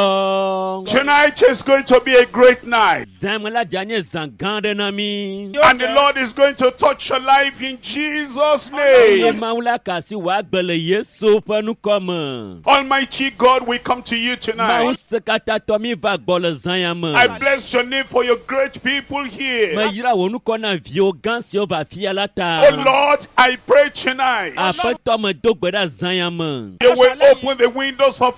Speaker 1: poto.
Speaker 2: Tonight is going to be a great night.
Speaker 1: Zamala janye zangande na mi.
Speaker 2: And the Lord is going to touch your life in Jesus'
Speaker 1: Ye
Speaker 2: name.
Speaker 1: maula kasi wa gbele Yesu pe nu komme.
Speaker 2: Almighty God, we come to you
Speaker 1: Ma
Speaker 2: tonight.
Speaker 1: sekata to mi va gbole zanya me.
Speaker 2: I bless your name for your great people
Speaker 1: Ma
Speaker 2: here.
Speaker 1: yira wo nu ko na vio gansi o va fia la ta.
Speaker 2: Oh Lord, I pray tonight
Speaker 1: Apeto me do gbeda zanya me.
Speaker 2: you will open the windows of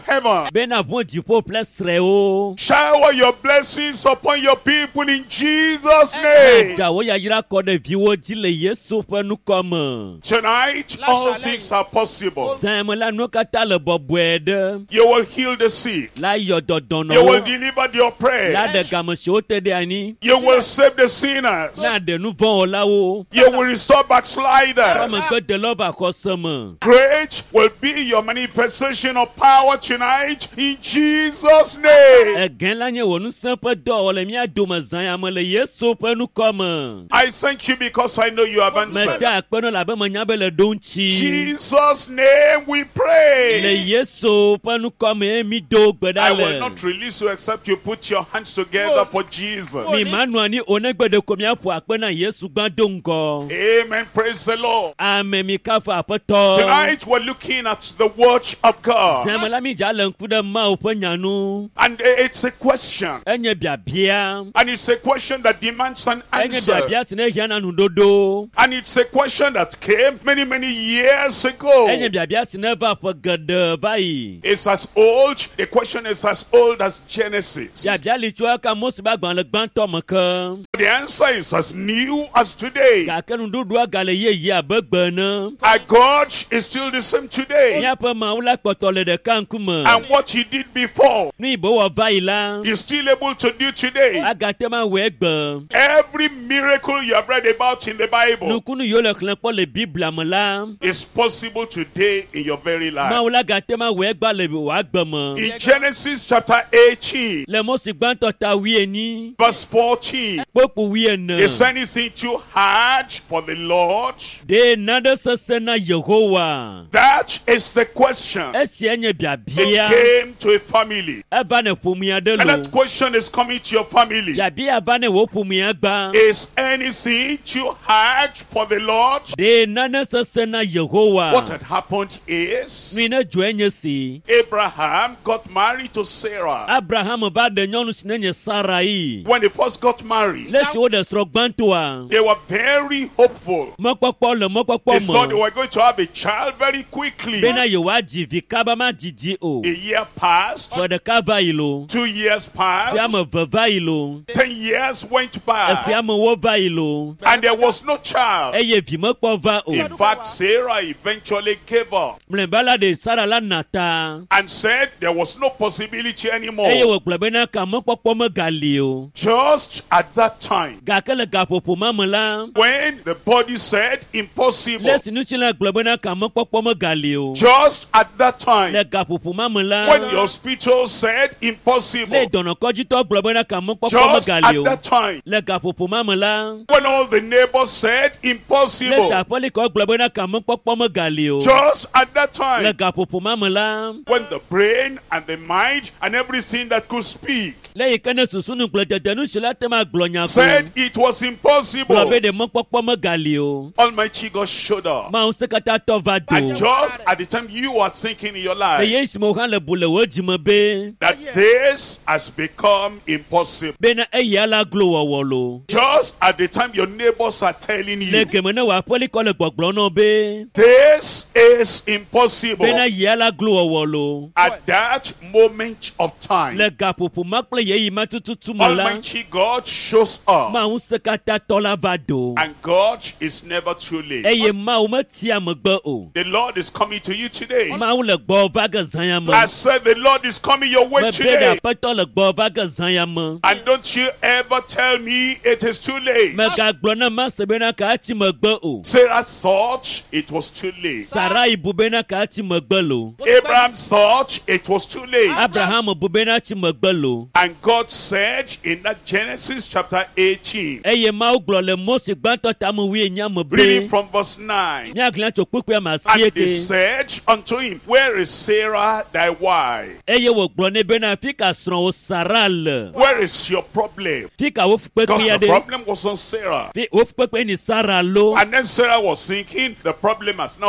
Speaker 2: heaven.
Speaker 1: Bena bon dipo plesre o.
Speaker 2: Shower your blessings upon your people in Jesus' name.
Speaker 1: Jawo ya yira kone viwo jile Yesu penu kome.
Speaker 2: Tonight, all things are possible.
Speaker 1: Zeme la no kata le bobwede.
Speaker 2: You will heal the sick.
Speaker 1: La yo dodono.
Speaker 2: You will deliver the
Speaker 1: La
Speaker 2: oppressed.
Speaker 1: de gamashote de ani.
Speaker 2: You will save the sinners.
Speaker 1: La de nou von la o.
Speaker 2: You will restore
Speaker 1: Comme
Speaker 2: backsliders.
Speaker 1: que de l'oba koseme.
Speaker 2: Great will be your manifestation of power tonight in Jesus' name.
Speaker 1: Gen la nye wonu sempe do ole mi adome zanyame le Yesu penu kome.
Speaker 2: I thank you because I know you have
Speaker 1: Me
Speaker 2: answered.
Speaker 1: da akpeno la be me nyabe le donchi.
Speaker 2: Jesus' name we
Speaker 1: Le
Speaker 2: pray.
Speaker 1: Yesu penu kome mi do
Speaker 2: I
Speaker 1: gbeda
Speaker 2: will
Speaker 1: le.
Speaker 2: not release you except you put your hands together for Jesus.
Speaker 1: Mi manu ani onegbede komia po akpena Yesu gbado ngo.
Speaker 2: Amen. Praise the Lord.
Speaker 1: Ame mi kafa apeto.
Speaker 2: Tonight we're looking at the word of God.
Speaker 1: Zeme la mi jale nkude ma ope nyanu.
Speaker 2: And it's a question.
Speaker 1: Enye biabia.
Speaker 2: And it's a question that demands an
Speaker 1: Enye
Speaker 2: answer.
Speaker 1: biabia sine hiana nudodo.
Speaker 2: And it's a question that came many, many years ago.
Speaker 1: Enye biabia sine va po gede vai.
Speaker 2: It's as old, the question is as old as Genesis.
Speaker 1: Biabia li chwa ka mosi ba gban le gban to meke.
Speaker 2: The answer is as new as today.
Speaker 1: Ka ke nudodo agale ye abegbe ne.
Speaker 2: Our God is still the same today.
Speaker 1: Nya pe ma ula kpoto le de kankume.
Speaker 2: And what he did before,
Speaker 1: Ni bo wa vai la.
Speaker 2: he's still able to do today.
Speaker 1: Agate ma we gbe.
Speaker 2: Every miracle you have read about in the Bible
Speaker 1: Nukunu yo le klen po le Bible me la.
Speaker 2: is possible today in your very
Speaker 1: Ma
Speaker 2: life.
Speaker 1: ula gate ma we gba le wa gbe me.
Speaker 2: In Genesis chapter 18,
Speaker 1: Le mosi gban to ta wi eni.
Speaker 2: verse 14,
Speaker 1: Popo wi ene.
Speaker 2: is anything too hard for the Lord?
Speaker 1: De nade sese na Yehowa.
Speaker 2: That is the question.
Speaker 1: Esi enye
Speaker 2: It
Speaker 1: biabia.
Speaker 2: came to a family.
Speaker 1: Eba ne fumia de
Speaker 2: And
Speaker 1: lo.
Speaker 2: that question is coming to your family.
Speaker 1: Biabia ba ne wo fumia gba.
Speaker 2: Is anything too hard for the Lord?
Speaker 1: De nane sese na Yehowa.
Speaker 2: What had happened is
Speaker 1: Mi ne jo enye si.
Speaker 2: Abraham got married to Sarah.
Speaker 1: Abraham ba de nyɔnu si ne nye Sarai.
Speaker 2: When they first got married,
Speaker 1: Lesi wo de srɔ̃ gbãtɔa.
Speaker 2: they were very hopeful.
Speaker 1: Mɔkpɔkpɔ le
Speaker 2: They
Speaker 1: mɔkpɔkpɔ
Speaker 2: saw they
Speaker 1: me.
Speaker 2: were going to have a child very quickly.
Speaker 1: Bena yewoa dzi vi kaba ma didi o.
Speaker 2: A year passed,
Speaker 1: Ƒe ɖeka va yi lo.
Speaker 2: 2 years
Speaker 1: Ƒe
Speaker 2: passed,
Speaker 1: ame eve va yi lo.
Speaker 2: 10 years went
Speaker 1: Eƒe
Speaker 2: by,
Speaker 1: ame wo va yi lo.
Speaker 2: and there was no child.
Speaker 1: Eye vi mekpɔ va o.
Speaker 2: In fact, Sarah eventually gave up
Speaker 1: Mlɔeba la de Sara la na ta.
Speaker 2: and said there was no possibility
Speaker 1: Eye
Speaker 2: anymore.
Speaker 1: wògblɔ bena ka mekpɔkpɔ megali o.
Speaker 2: Just at that time,
Speaker 1: Gake le gaƒoƒo ma me la.
Speaker 2: when the body said impossible,
Speaker 1: Lesi nutsila gblɔ bena ka mekpɔkpɔ megali o.
Speaker 2: just at that time,
Speaker 1: Le gaƒoƒo ma me la.
Speaker 2: when the hospital said
Speaker 1: Le
Speaker 2: impossible,
Speaker 1: dɔnɔkɔdzitɔ gblɔ bena ka mekpɔkpɔ
Speaker 2: just
Speaker 1: megali
Speaker 2: at
Speaker 1: o.
Speaker 2: that time,
Speaker 1: Le gaƒoƒo ma me la.
Speaker 2: when all the neighbors said
Speaker 1: Le
Speaker 2: impossible,
Speaker 1: aƒelikɔ gblɔ bena ka mekpɔkpɔ megali o.
Speaker 2: just at that
Speaker 1: Le
Speaker 2: time,
Speaker 1: gaƒoƒo ma me la.
Speaker 2: when the brain and the mind and everything that could speak
Speaker 1: Le yi ke ne susunu kple dedenu si la te ma gblɔ nya
Speaker 2: said
Speaker 1: ko.
Speaker 2: it was
Speaker 1: Gblɔ
Speaker 2: impossible,
Speaker 1: be de mekpɔkpɔ megali o.
Speaker 2: Almighty God showed up.
Speaker 1: Mawu se katã tɔ va
Speaker 2: And
Speaker 1: do.
Speaker 2: just at the time you are thinking in your
Speaker 1: Le
Speaker 2: life
Speaker 1: ye si me wòhã le bu le wo dzime be.
Speaker 2: that this has become impossible,
Speaker 1: Bena eya la glo wɔwɔ lo.
Speaker 2: just at the time your neighbors are telling
Speaker 1: Le
Speaker 2: you
Speaker 1: geme ne wò aƒelikɔ le gbɔgblɔ nɔ be.
Speaker 2: this is impossible,
Speaker 1: Bena ya la glo wɔwɔ lo.
Speaker 2: at that moment of time,
Speaker 1: Le gaƒoƒo ma kple yeyi ma tututu me la.
Speaker 2: Almighty God shows up.
Speaker 1: Mawu se katã tɔ la va do.
Speaker 2: And God is never too late.
Speaker 1: Eye Mawu metia megbe o.
Speaker 2: The Lord is coming to you today.
Speaker 1: Mawu le gbɔ va ge zãya me.
Speaker 2: I said the Lord is coming your way
Speaker 1: Me be
Speaker 2: today.
Speaker 1: ɖe aƒetɔ le gbɔ va ge zãya me.
Speaker 2: And don't you ever tell me it is too late.
Speaker 1: Megagblɔ ne ma se bena ka ati megbe o.
Speaker 2: Sarah thought it was too late.
Speaker 1: Sarai bu bena ka ati megbe lo.
Speaker 2: Abraham thought it was too late.
Speaker 1: Abraham bu bena ati megbe lo.
Speaker 2: And God said in that Genesis chapter 18,
Speaker 1: Eye Mawu gblɔ le Mose gbãtɔ tame wi enya me
Speaker 2: reading
Speaker 1: be.
Speaker 2: from verse 9.
Speaker 1: Míagblẽ tso kpekpea ma
Speaker 2: And they
Speaker 1: asieke.
Speaker 2: said unto him, where is Sarah thy wife?
Speaker 1: Eye wògblɔ nɛ bena fi ka srɔ̃wò Sara le.
Speaker 2: Where is your problem?
Speaker 1: Fi ka wo
Speaker 2: Because
Speaker 1: fukpekpea
Speaker 2: the
Speaker 1: ɖe.
Speaker 2: problem was on Sarah.
Speaker 1: Fi wo fukpekpe ni Sara lo.
Speaker 2: And then Sarah was thinking, the problem has not reached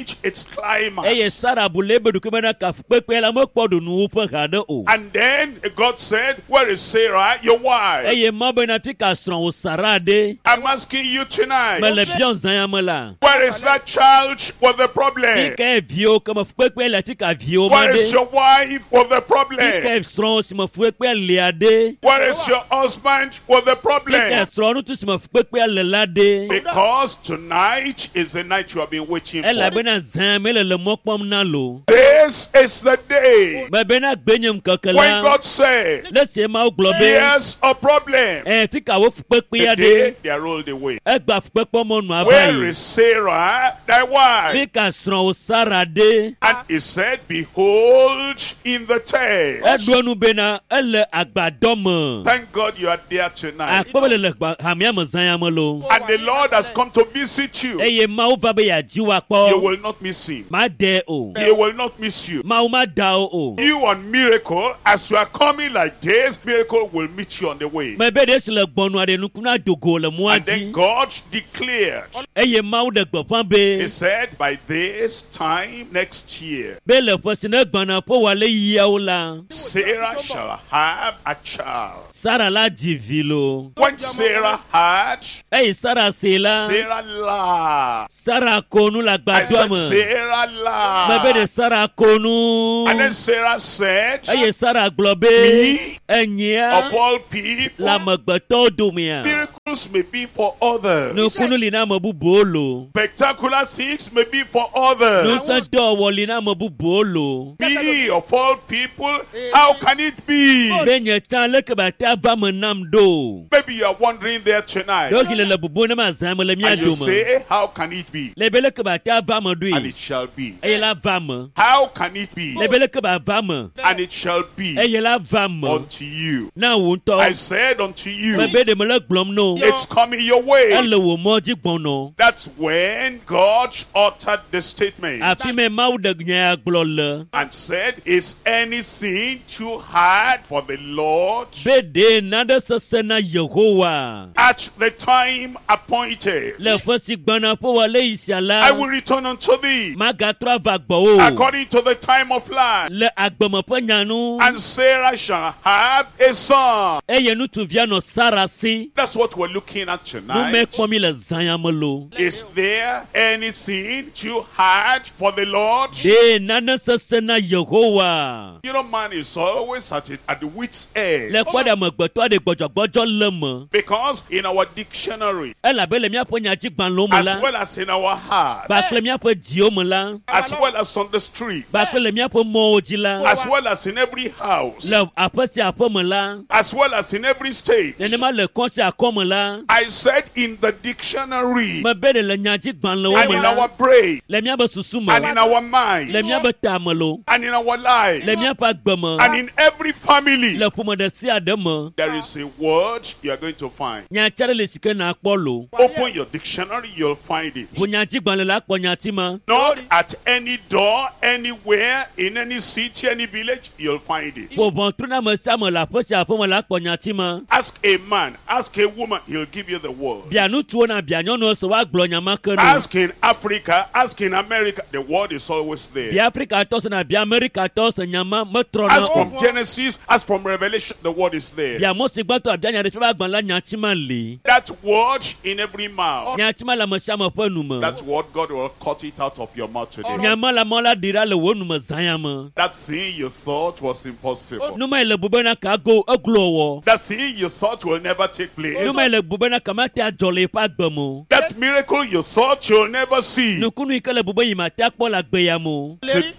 Speaker 2: reach its climax.
Speaker 1: Eye Sarah bulebe dukubena kafukpe la mokpodo nu upe gade o.
Speaker 2: And then God said, where is Sarah, your wife?
Speaker 1: Eye mabena tika stron o Sarah de.
Speaker 2: I'm asking you tonight,
Speaker 1: Me le bion zanyama la.
Speaker 2: where is that child with the problem?
Speaker 1: Tika vio kama fukpe la tika vio
Speaker 2: Where is
Speaker 1: made.
Speaker 2: your wife with the problem?
Speaker 1: Tika stron si mafukpe liade.
Speaker 2: Where is your husband with the
Speaker 1: Tika
Speaker 2: problem?
Speaker 1: stron nu tu si mafukpe lelade.
Speaker 2: Because tonight is the night you have been waiting
Speaker 1: Ela
Speaker 2: for.
Speaker 1: bena zame le mokpom na lo.
Speaker 2: This is the day
Speaker 1: Me bena gbenyem
Speaker 2: when
Speaker 1: kakela.
Speaker 2: God said,
Speaker 1: Let's say ma globe.
Speaker 2: here's a problem.
Speaker 1: Tika wo fukpe
Speaker 2: The
Speaker 1: ya
Speaker 2: day
Speaker 1: de.
Speaker 2: they are rolled away.
Speaker 1: Egba fukpe mo nu
Speaker 2: Where
Speaker 1: abayi.
Speaker 2: is Sarah, thy wife?
Speaker 1: Tika stron o Sarah de.
Speaker 2: And he said, behold, in the tent.
Speaker 1: Edwanu bena ele agbadome.
Speaker 2: Thank God you are there tonight.
Speaker 1: Akpobele le hamia mezanya lo.
Speaker 2: And the Lord has come to visit you.
Speaker 1: Eye mau va be ya jiwa
Speaker 2: You
Speaker 1: kpo.
Speaker 2: will not miss him.
Speaker 1: Ma de o.
Speaker 2: He will not miss you.
Speaker 1: Mau ma da o.
Speaker 2: You on miracle, as you are coming like this, miracle will meet you on the way.
Speaker 1: Me be de sile gbonu ade nukuna dogo le
Speaker 2: And then
Speaker 1: muadi.
Speaker 2: God declared,
Speaker 1: Eye mau de gbofan
Speaker 2: he
Speaker 1: be.
Speaker 2: said, by this time next year,
Speaker 1: Be le fosine gbana po wale yia o la.
Speaker 2: Sarah shall have a child.
Speaker 1: Sarah la divilo.
Speaker 2: When Sarah had,
Speaker 1: Eye Sarah se la.
Speaker 2: Sarah laughed.
Speaker 1: Sarah konu la
Speaker 2: I said,
Speaker 1: gbadome.
Speaker 2: Sarah
Speaker 1: Me be de
Speaker 2: laughed.
Speaker 1: Sarah konu.
Speaker 2: And then Sarah said,
Speaker 1: Eye Sarah globe.
Speaker 2: me, of
Speaker 1: Enyia.
Speaker 2: all people,
Speaker 1: La megbeto dumia.
Speaker 2: miracles may be for others.
Speaker 1: Nukunu lina mabu bolo.
Speaker 2: Spectacular things may be for others.
Speaker 1: Nusa do lina mabu bolo.
Speaker 2: Me, of all people, how can it be?
Speaker 1: Benye tan leke bata va menam do.
Speaker 2: Maybe you are wondering there tonight.
Speaker 1: Doki le bubu na mazama le mia
Speaker 2: And you
Speaker 1: duma.
Speaker 2: say, how can it be?
Speaker 1: Lebe leke bata va me
Speaker 2: And
Speaker 1: dui.
Speaker 2: it shall be.
Speaker 1: Eye la va me.
Speaker 2: How can it be?
Speaker 1: Lebe leke ba va me.
Speaker 2: And it shall be
Speaker 1: Eye la va me.
Speaker 2: unto you.
Speaker 1: Na wunto.
Speaker 2: I said unto you,
Speaker 1: Mebe de me le glom no.
Speaker 2: it's coming your way.
Speaker 1: Ele wo moji gbono.
Speaker 2: That's when God uttered the statement
Speaker 1: Afi me mau de nya glo le.
Speaker 2: and said, is anything too hard for the Lord?
Speaker 1: Be de nada sasena Yehowa.
Speaker 2: At the time appointed,
Speaker 1: Le fosi gbana po wale isiala.
Speaker 2: I will return unto thee
Speaker 1: Magatra va gbo o.
Speaker 2: according to the time of life.
Speaker 1: Le agbomopo nyanu.
Speaker 2: And Sarah shall have a son.
Speaker 1: Eye nu tu via no sarasi.
Speaker 2: That's what we're looking at
Speaker 1: Nu me
Speaker 2: tonight.
Speaker 1: kpomi le zanyamolo.
Speaker 2: Is there anything too hard for the Lord?
Speaker 1: De nana sasena Yehowa.
Speaker 2: You know, man is always at the wit's end.
Speaker 1: Le kwada me gbeto de gbojogbojo leme.
Speaker 2: Because in our dictionary,
Speaker 1: Ela be le mia po nyaji gban lo mo
Speaker 2: as
Speaker 1: la.
Speaker 2: well as in our heart,
Speaker 1: Ba kle mia po dio mo la.
Speaker 2: as well as on the street,
Speaker 1: Ba kle mia po mo oji la.
Speaker 2: as well as in every house,
Speaker 1: Le apesi apo mo la.
Speaker 2: as well as in every state.
Speaker 1: Ne ma le konsi akomo la.
Speaker 2: I said in the dictionary,
Speaker 1: Me be de le nyaji gban lo
Speaker 2: and
Speaker 1: mo
Speaker 2: in
Speaker 1: la.
Speaker 2: our brain,
Speaker 1: Le mia be susu mo.
Speaker 2: and in our mind,
Speaker 1: Le mia be tamolo.
Speaker 2: and in our
Speaker 1: Le
Speaker 2: lives,
Speaker 1: mia pa gbemo.
Speaker 2: and in every family,
Speaker 1: Le pumo de si ademo.
Speaker 2: there is a word you are going to find.
Speaker 1: Nyachare le sike na akpolo.
Speaker 2: Open your dictionary, you'll find it.
Speaker 1: Punyaji gban le la akpo nyati ma.
Speaker 2: Not at any door, anywhere, in any city, any village, you'll find it.
Speaker 1: Po bon truna me sa me la posi apo me la akpo nyati ma.
Speaker 2: Ask a man, ask a woman, he'll give you the word.
Speaker 1: Bianu tuo na bianyono so wa glo nyama kanu.
Speaker 2: Ask in Africa, ask in America, the word is always there.
Speaker 1: Bi Africa to na bi America to nyama metro
Speaker 2: As
Speaker 1: na.
Speaker 2: from Genesis, as from Revelation, the word is there.
Speaker 1: Bia mo si gbato abianya de fe ba gban la nyati ma le.
Speaker 2: That word in every mouth.
Speaker 1: Nyati ma la me sa me po nu me.
Speaker 2: That word, God will cut it out of your mouth today.
Speaker 1: Nyama la mo la dira le wo nu me zanya ma.
Speaker 2: That thing you thought was impossible.
Speaker 1: Nu ma le bube na ka go oglo wo.
Speaker 2: That thing you thought will never take place.
Speaker 1: Nu ma le bube na ka ma te ajole pa gbemo.
Speaker 2: That miracle you thought you'll never see.
Speaker 1: Nu kunu ikele bube yi ma te akpo la gbe ya mo.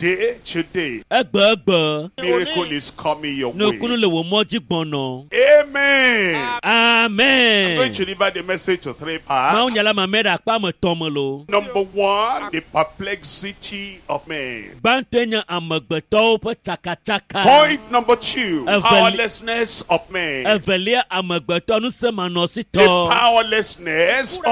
Speaker 2: Today,
Speaker 1: Egbe.
Speaker 2: miracle is coming your
Speaker 1: Nu
Speaker 2: way.
Speaker 1: kunu le wo moji gbono.
Speaker 2: Amen. I'm going
Speaker 1: Amen.
Speaker 2: to divide the message to three
Speaker 1: Ma
Speaker 2: parts.
Speaker 1: unyala ma mera akpa me tomolo.
Speaker 2: Number one, the perplexity of man.
Speaker 1: Bantenya amegbeto pe chaka.
Speaker 2: Point number two,
Speaker 1: Evel-
Speaker 2: powerlessness of man.
Speaker 1: Evelia amegbeto nu se
Speaker 2: The
Speaker 1: manosito.
Speaker 2: powerlessness of man.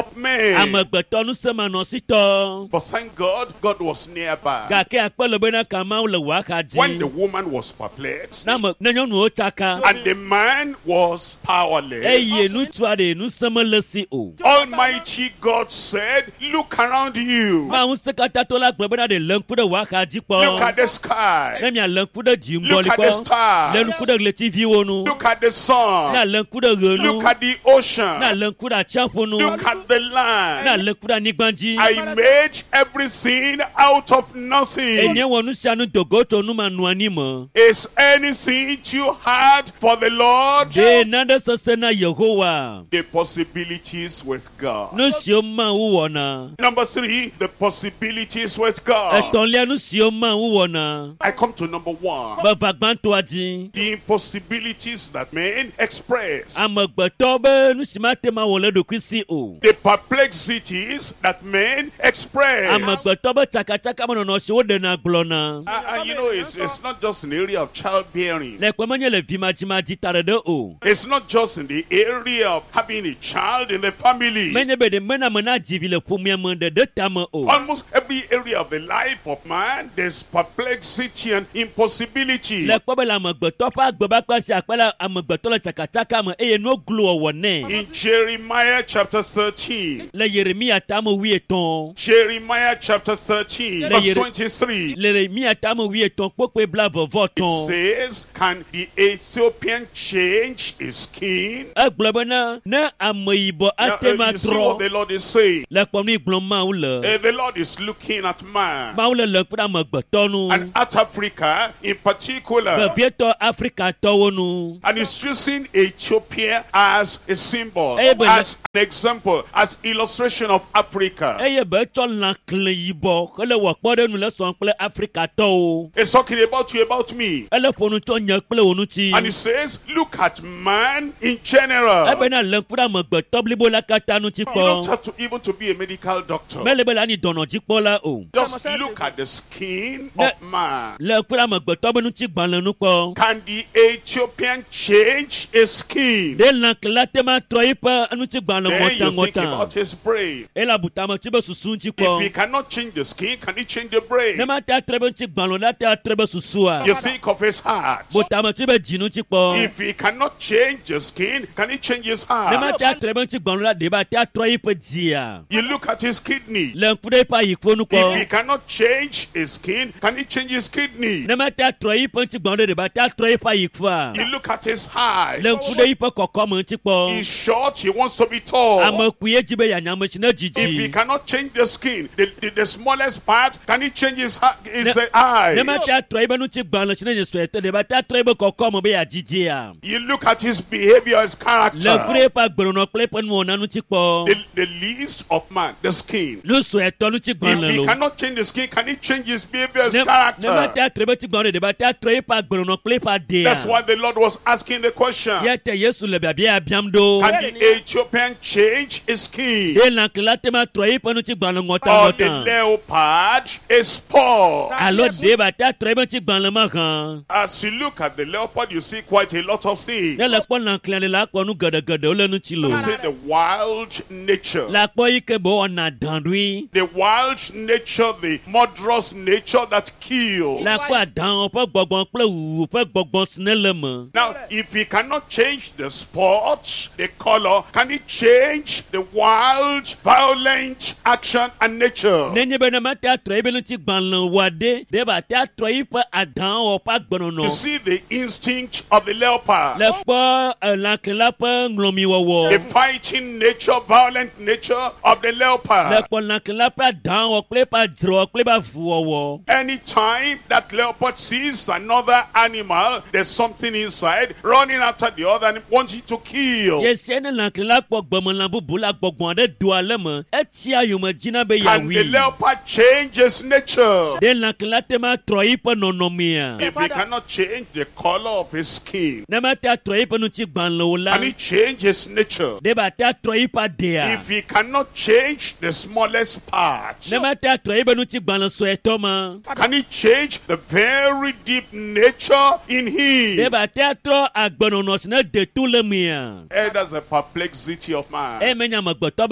Speaker 2: him.
Speaker 1: Amegbetɔ nu semanɔsitɔ.
Speaker 2: But thank God, God was nearby.
Speaker 1: Gake akpɔ le bena kamawo le wɔ
Speaker 2: When the
Speaker 1: axadzi.
Speaker 2: woman was perplexed
Speaker 1: Ne nyɔnuwo tsaka.
Speaker 2: and the man was powerless,
Speaker 1: Eye nutsua ɖe nusemele si o.
Speaker 2: Almighty God said, look around you.
Speaker 1: Mawu sekatãtɔ la gblɔ bena ɖe le ŋku ɖe wɔ axadzi
Speaker 2: Look at
Speaker 1: kpɔ.
Speaker 2: the sky.
Speaker 1: Ne mia le ŋku ɖe
Speaker 2: Look
Speaker 1: dziŋgɔli
Speaker 2: at the
Speaker 1: kpɔ.
Speaker 2: stars.
Speaker 1: Le ŋku ɖe ɣletiviwo nu.
Speaker 2: Look at the
Speaker 1: Na
Speaker 2: sun.
Speaker 1: le ŋku ɖe ɣe nu.
Speaker 2: Look at the ocean.
Speaker 1: Na le ŋku ɖe atsiaƒu nu.
Speaker 2: Look at the
Speaker 1: Na
Speaker 2: land.
Speaker 1: le ŋku ɖe anyigba dzi.
Speaker 2: I made everything out of nothing.
Speaker 1: Enye wɔ nu sia nu dogo tso numanɔani me.
Speaker 2: Is anything too hard for the Lord?
Speaker 1: De nane sese na Yehowa.
Speaker 2: The possibilities with God.
Speaker 1: Nu siwo Mawu wɔna.
Speaker 2: Number 3, the possibilities with God.
Speaker 1: Etɔ̃lia nu siwo Mawu wɔna.
Speaker 2: I come to number 1.
Speaker 1: Baba gbãtɔa dzi.
Speaker 2: The impossibilities that men express.
Speaker 1: Amegbetɔ be nu si mate ma wɔ le ɖokui si o.
Speaker 2: The perplexities that men express.
Speaker 1: Amegbetɔ be tsakatsaka menɔnɔ si woɖena gblɔna.
Speaker 2: And you know, it's not just in the area of childbearing.
Speaker 1: Le kpe menye le vimadzimadzi ta ɖeɖe o.
Speaker 2: It's not just in the area of having a child in the family.
Speaker 1: Menye be ɖe mena me na dzivi le ƒomea me ɖeɖe tame o.
Speaker 2: Almost every area of the life of man, there's perplexity and impossibility.
Speaker 1: Le kpɔ be le amegbetɔ ƒe agbebakpa si akpe le amegbetɔ le tsakatsaka me eye no glo wɔwɔ nɛ.
Speaker 2: In Jeremiah chapter 13,
Speaker 1: Le Yeremia tame 13.
Speaker 2: Jeremiah chapter 13, verse 23,
Speaker 1: Le Yeremia tame 13 kpokpe bla vɔvɔ
Speaker 2: it
Speaker 1: tɔn.
Speaker 2: says, can the Ethiopian change his skin?
Speaker 1: Egblɔ bena ne ameyibɔ
Speaker 2: Now,
Speaker 1: ate ma
Speaker 2: you see what
Speaker 1: trɔ.
Speaker 2: the Lord is saying.
Speaker 1: Le kpɔm ni gblɔm Mawu le.
Speaker 2: The Lord is looking at man.
Speaker 1: Mawu le kpe ɖe amegbetɔ nu.
Speaker 2: And at Africa in particular.
Speaker 1: Vevietɔ Afrikatɔwo nu.
Speaker 2: And he's choosing Ethiopia as a symbol,
Speaker 1: Eh, but-
Speaker 2: as an example, as illustration of Africa.
Speaker 1: Eye be tsɔ lãkle yibɔ hele wɔ kpɔ ɖe nu le sɔn kple Afrikatɔwo.
Speaker 2: He's talking about you, about me.
Speaker 1: Ele ƒo nu tso nye kple wo ŋuti.
Speaker 2: And he says, look at man in general.
Speaker 1: Ebena le kpe ɖe amegbetɔ blibo la katã ŋuti
Speaker 2: You don't
Speaker 1: kpɔ.
Speaker 2: have to even to be a medical doctor.
Speaker 1: Mele be le ani dɔnɔdzikpɔla o.
Speaker 2: Just look at the skin of man.
Speaker 1: Le kpe ɖe amegbetɔ be ŋuti gbalẽ nu kpɔ.
Speaker 2: Can the Ethiopian change his skin?
Speaker 1: De lãkle la te ma trɔ yiƒe ŋuti gbalẽ
Speaker 2: Then you think
Speaker 1: ŋɔtaŋɔtaŋ.
Speaker 2: about his brain.
Speaker 1: Ele abutame tsi be susu ŋuti
Speaker 2: If he
Speaker 1: kpɔ.
Speaker 2: cannot change the skin, can he change the brain?
Speaker 1: Ne ma te atre be ŋuti gbalẽ la te atre be susua.
Speaker 2: You think of his heart.
Speaker 1: Butame tsi be dzi ŋuti kpɔ.
Speaker 2: If he cannot change the skin, can he change his
Speaker 1: Ne ma
Speaker 2: heart?
Speaker 1: te atre be ŋuti gbalẽ la de ba te atrɔ yiƒe dzia.
Speaker 2: You look at his kidney.
Speaker 1: Le ŋku ɖe yiƒe ayikpo nu
Speaker 2: If he
Speaker 1: kpɔ.
Speaker 2: cannot change his skin, can he change his kidney?
Speaker 1: Ne ma te atrɔ yiƒe ŋuti gbalẽ de ba te atrɔ yiƒe ayikpoa.
Speaker 2: You look at his height.
Speaker 1: Le ŋku ɖe yiƒe kɔkɔme ŋuti
Speaker 2: He's
Speaker 1: kpɔ.
Speaker 2: short, he wants to be tall.
Speaker 1: Ame kui edzi be yeanyame si ne
Speaker 2: If he
Speaker 1: dzidzi.
Speaker 2: cannot change the skin, the smallest part, can he change his
Speaker 1: Ne
Speaker 2: eyes?
Speaker 1: ma te atrɔ yiƒe ŋuti gbalẽ si ne nye suetɔ de ba te atrɔ yiƒe kɔkɔme be yeadzidzia.
Speaker 2: You look at his behavior, his
Speaker 1: Le ŋku
Speaker 2: character.
Speaker 1: ɖe yiƒe agbenɔnɔ kple yiƒe nuwɔna ŋuti kpɔ.
Speaker 2: The least of man, the skin.
Speaker 1: Nu suetɔ ŋuti
Speaker 2: If
Speaker 1: gbalẽ
Speaker 2: he
Speaker 1: lo.
Speaker 2: cannot change the skin, can he change his behavior, his
Speaker 1: Ne ma te
Speaker 2: character?
Speaker 1: atrɔ yiƒe ti gbalẽ de ba te atrɔ yiƒe agbenɔnɔ kple yiƒe adea.
Speaker 2: That's why the Lord was asking the question.
Speaker 1: Yete Yesu le biabia biam ɖo.
Speaker 2: Can the Ethiopian change his skin?
Speaker 1: De lãkle la te ma trɔ yiƒe ŋuti gbalẽ
Speaker 2: Or the
Speaker 1: ŋɔtaŋɔtaŋ.
Speaker 2: leopard is spoiled?
Speaker 1: Alo de ba te atrɔ yiƒe ŋuti gbalẽ ma hã.
Speaker 2: As you look at the leopard, you see quite a lot of things.
Speaker 1: Ne le kpɔ lãklea le la kpɔ nu geɖegeɖewo le ŋuti lo.
Speaker 2: You see the wild nature.
Speaker 1: La kpɔ yi ke be wɔna dãɖoe.
Speaker 2: The wild nature, the murderous nature that kills.
Speaker 1: La kpɔ adãwo ƒe gbɔgbɔ kple wuwu ƒe gbɔgbɔ si ne le me.
Speaker 2: Now, if he cannot change the spot, the color, can he change the wild, violent action and nature?
Speaker 1: Nenye be ne ma te atrɔ yiƒe ŋuti gbalẽ wɔade de ba te atrɔ yiƒe adãwo ƒe
Speaker 2: You
Speaker 1: agbenɔnɔ.
Speaker 2: see the instinct of the leopard.
Speaker 1: Le kpɔ lãkle la ƒe ŋlɔmiwɔwɔ.
Speaker 2: The fighting nature, violent nature of the
Speaker 1: Le
Speaker 2: leopard.
Speaker 1: kpɔ lãkle la ƒe adãwɔ kple eƒe adzrɔ kple eƒe avuwɔwɔ.
Speaker 2: Anytime that leopard sees another animal, there's something inside running after the other and wanting to kill.
Speaker 1: Yesia ne lãkle la kpɔ gbemelã bubu la gbɔgbɔn ɖe do ale me, etsia yome dzina be
Speaker 2: Can the
Speaker 1: yeawui.
Speaker 2: leopard change his nature?
Speaker 1: De lãkle la te ma trɔ yiƒe nɔnɔmea.
Speaker 2: If he cannot change the color of his skin,
Speaker 1: Ne ma te atrɔ yiƒe ŋuti gbalẽwo la.
Speaker 2: can he change his nature?
Speaker 1: De ba te atrɔ yiƒe adea.
Speaker 2: If he cannot change the smallest part,
Speaker 1: Ne ma te atrɔ yiƒe ŋuti gbalẽ suetɔ ma.
Speaker 2: can he change the very deep nature in
Speaker 1: De
Speaker 2: him?
Speaker 1: ba te atrɔ agbenɔnɔ si ne de tu le mea.
Speaker 2: That's the perplexity of man.
Speaker 1: Emenya amegbetɔ be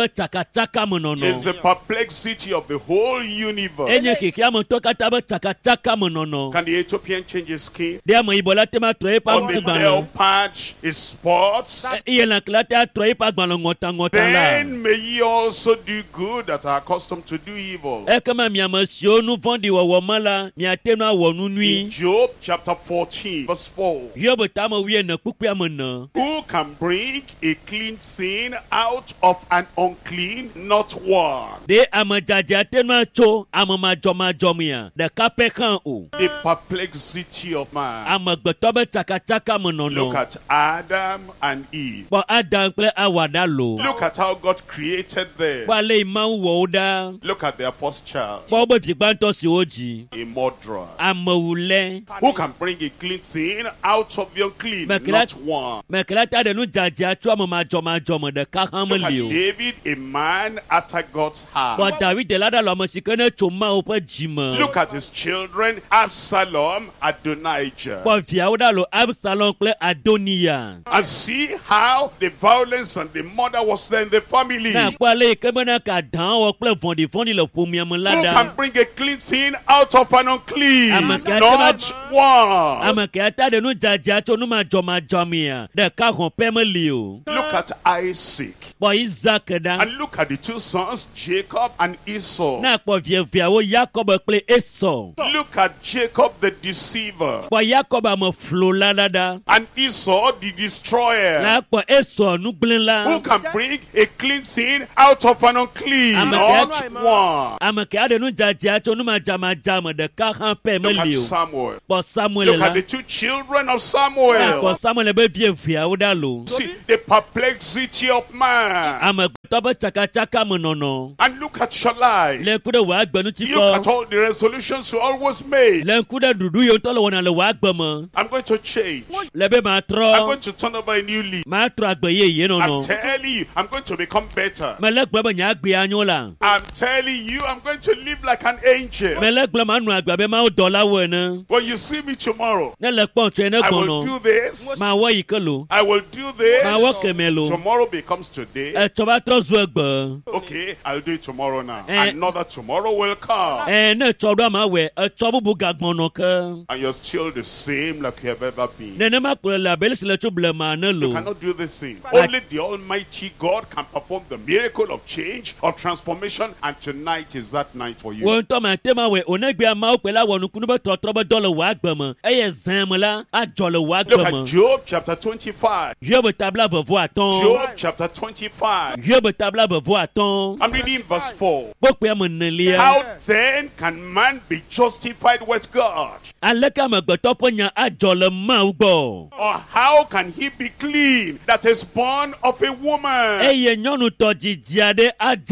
Speaker 1: be tsaka me nono.
Speaker 2: It's the perplexity of the whole universe.
Speaker 1: Enye kiki amoto kata be tsaka me nono.
Speaker 2: Can the Ethiopian change his skin?
Speaker 1: Dia mo ibola tema troye pa
Speaker 2: Or the leopard his spots?
Speaker 1: Iye la klata troye pa gbalo ngota la.
Speaker 2: Then may ye also do good that are accustomed to do evil.
Speaker 1: Kama mi amasio nu vondi wo mala mi atenu awonu nui.
Speaker 2: In Job chapter 14 verse 4.
Speaker 1: Yob tama wie na kpukpe amana.
Speaker 2: Who can bring a clean sin out of an unclean? Not one.
Speaker 1: De amajaja atenu acho amamajomia. De kape kan o.
Speaker 2: The perplexity of man.
Speaker 1: Amagbeto be tsaka me nono.
Speaker 2: Look at Adam and Eve.
Speaker 1: Bo Adam kple awada lo.
Speaker 2: Look at how God created them.
Speaker 1: Bo le ma wo da.
Speaker 2: Look at their first child.
Speaker 1: Bo bo jigbanto si oji.
Speaker 2: A murderer.
Speaker 1: Amawule.
Speaker 2: Who can bring a clean sin out of the unclean? Not one.
Speaker 1: Mekelata de nu jaja acho amamajoma de ka
Speaker 2: Look at
Speaker 1: hamlio.
Speaker 2: David, a man after God's heart.
Speaker 1: Bo David de lada lo amosikene choma o pe jima.
Speaker 2: Look at his children, Absalom, Adonijah.
Speaker 1: Bo fiawda lo Absalom kple Adonia.
Speaker 2: And see how the violence and the murder was there in the family.
Speaker 1: Na kwale kemena ka dan wo kple vondi le pomia
Speaker 2: Who
Speaker 1: lada.
Speaker 2: can bring a clean sin out of an unclean?
Speaker 1: Amakata-
Speaker 2: Not one.
Speaker 1: Amekeata de nu jaja acho nu majomia. De ka hon pemelio.
Speaker 2: Look at Isaac.
Speaker 1: Bo Isaac da.
Speaker 2: And look at the two sons, Jacob and Esau.
Speaker 1: Na kpo viawo Jacob kple Esau.
Speaker 2: Look at Jacob the deceiver.
Speaker 1: Bo Jacob am flo lada.
Speaker 2: And Esau the destroyer.
Speaker 1: Na kpo Esau nu gblin la.
Speaker 2: Who can bring a clean sin out of an unclean? Not one.
Speaker 1: Amekeata de nu jaja acho nu majama de ka han
Speaker 2: Look at
Speaker 1: pemelio.
Speaker 2: Samuel.
Speaker 1: Bo Samuel
Speaker 2: Look
Speaker 1: la.
Speaker 2: at the two children of
Speaker 1: Na
Speaker 2: Samuel.
Speaker 1: kpo Samuel be viawo lo.
Speaker 2: See the perplexity of man.
Speaker 1: Amagbeto be tsaka me nono.
Speaker 2: And look at your life.
Speaker 1: Le kude wa agbenu ti
Speaker 2: Look at
Speaker 1: ko.
Speaker 2: all the resolutions you always made.
Speaker 1: Le kude dudu yo to lo wona le wa agbemo.
Speaker 2: I'm going to change.
Speaker 1: Le be ma
Speaker 2: I'm
Speaker 1: tro.
Speaker 2: going to turn over a new leaf.
Speaker 1: Ma tro agbeye ye no
Speaker 2: I'm
Speaker 1: no.
Speaker 2: telling you, I'm going to become better.
Speaker 1: Me le gbe be nya agbe anyo la.
Speaker 2: I'm telling you, I'm going to live like an angel.
Speaker 1: Me le gbe ma nu agba be ma o dola wo na.
Speaker 2: When you see me tomorrow,
Speaker 1: Ne le pon twe ne
Speaker 2: I will
Speaker 1: gono.
Speaker 2: do this.
Speaker 1: Ma wo yikelo.
Speaker 2: I will do
Speaker 1: Ma wo
Speaker 2: this.
Speaker 1: kemelo.
Speaker 2: Tomorrow becomes today.
Speaker 1: E to ba tro zu egbe.
Speaker 2: Okay, I'll do it tomorrow now.
Speaker 1: Eh.
Speaker 2: Another tomorrow will come.
Speaker 1: Ne to do ma we. E to bubu gagbono ke.
Speaker 2: And you're still the same like you have ever been.
Speaker 1: Ne ma kule la bele sile chu ble ma ne
Speaker 2: You
Speaker 1: lo.
Speaker 2: cannot do this thing. Only the Almighty God can perform the miracle of change, of transformation, and tonight is that night for you.
Speaker 1: Won to ma tema we onegbe ma o pe la wonu kunu be tro be dole wa agbemo. Eye zan mo la a jole wa
Speaker 2: Look
Speaker 1: agbemo.
Speaker 2: at Job chapter 25.
Speaker 1: Job tabla vovo aton.
Speaker 2: Job chapter 25.
Speaker 1: Job tabla vovo aton.
Speaker 2: I'm reading verse 4.
Speaker 1: Gbogbo mo nelia.
Speaker 2: How then can man be justified with God?
Speaker 1: Aleka magbeto ponya a jole ma ugbo.
Speaker 2: Or how can he be clean that is born of a woman?
Speaker 1: Eye nyonu to jijiade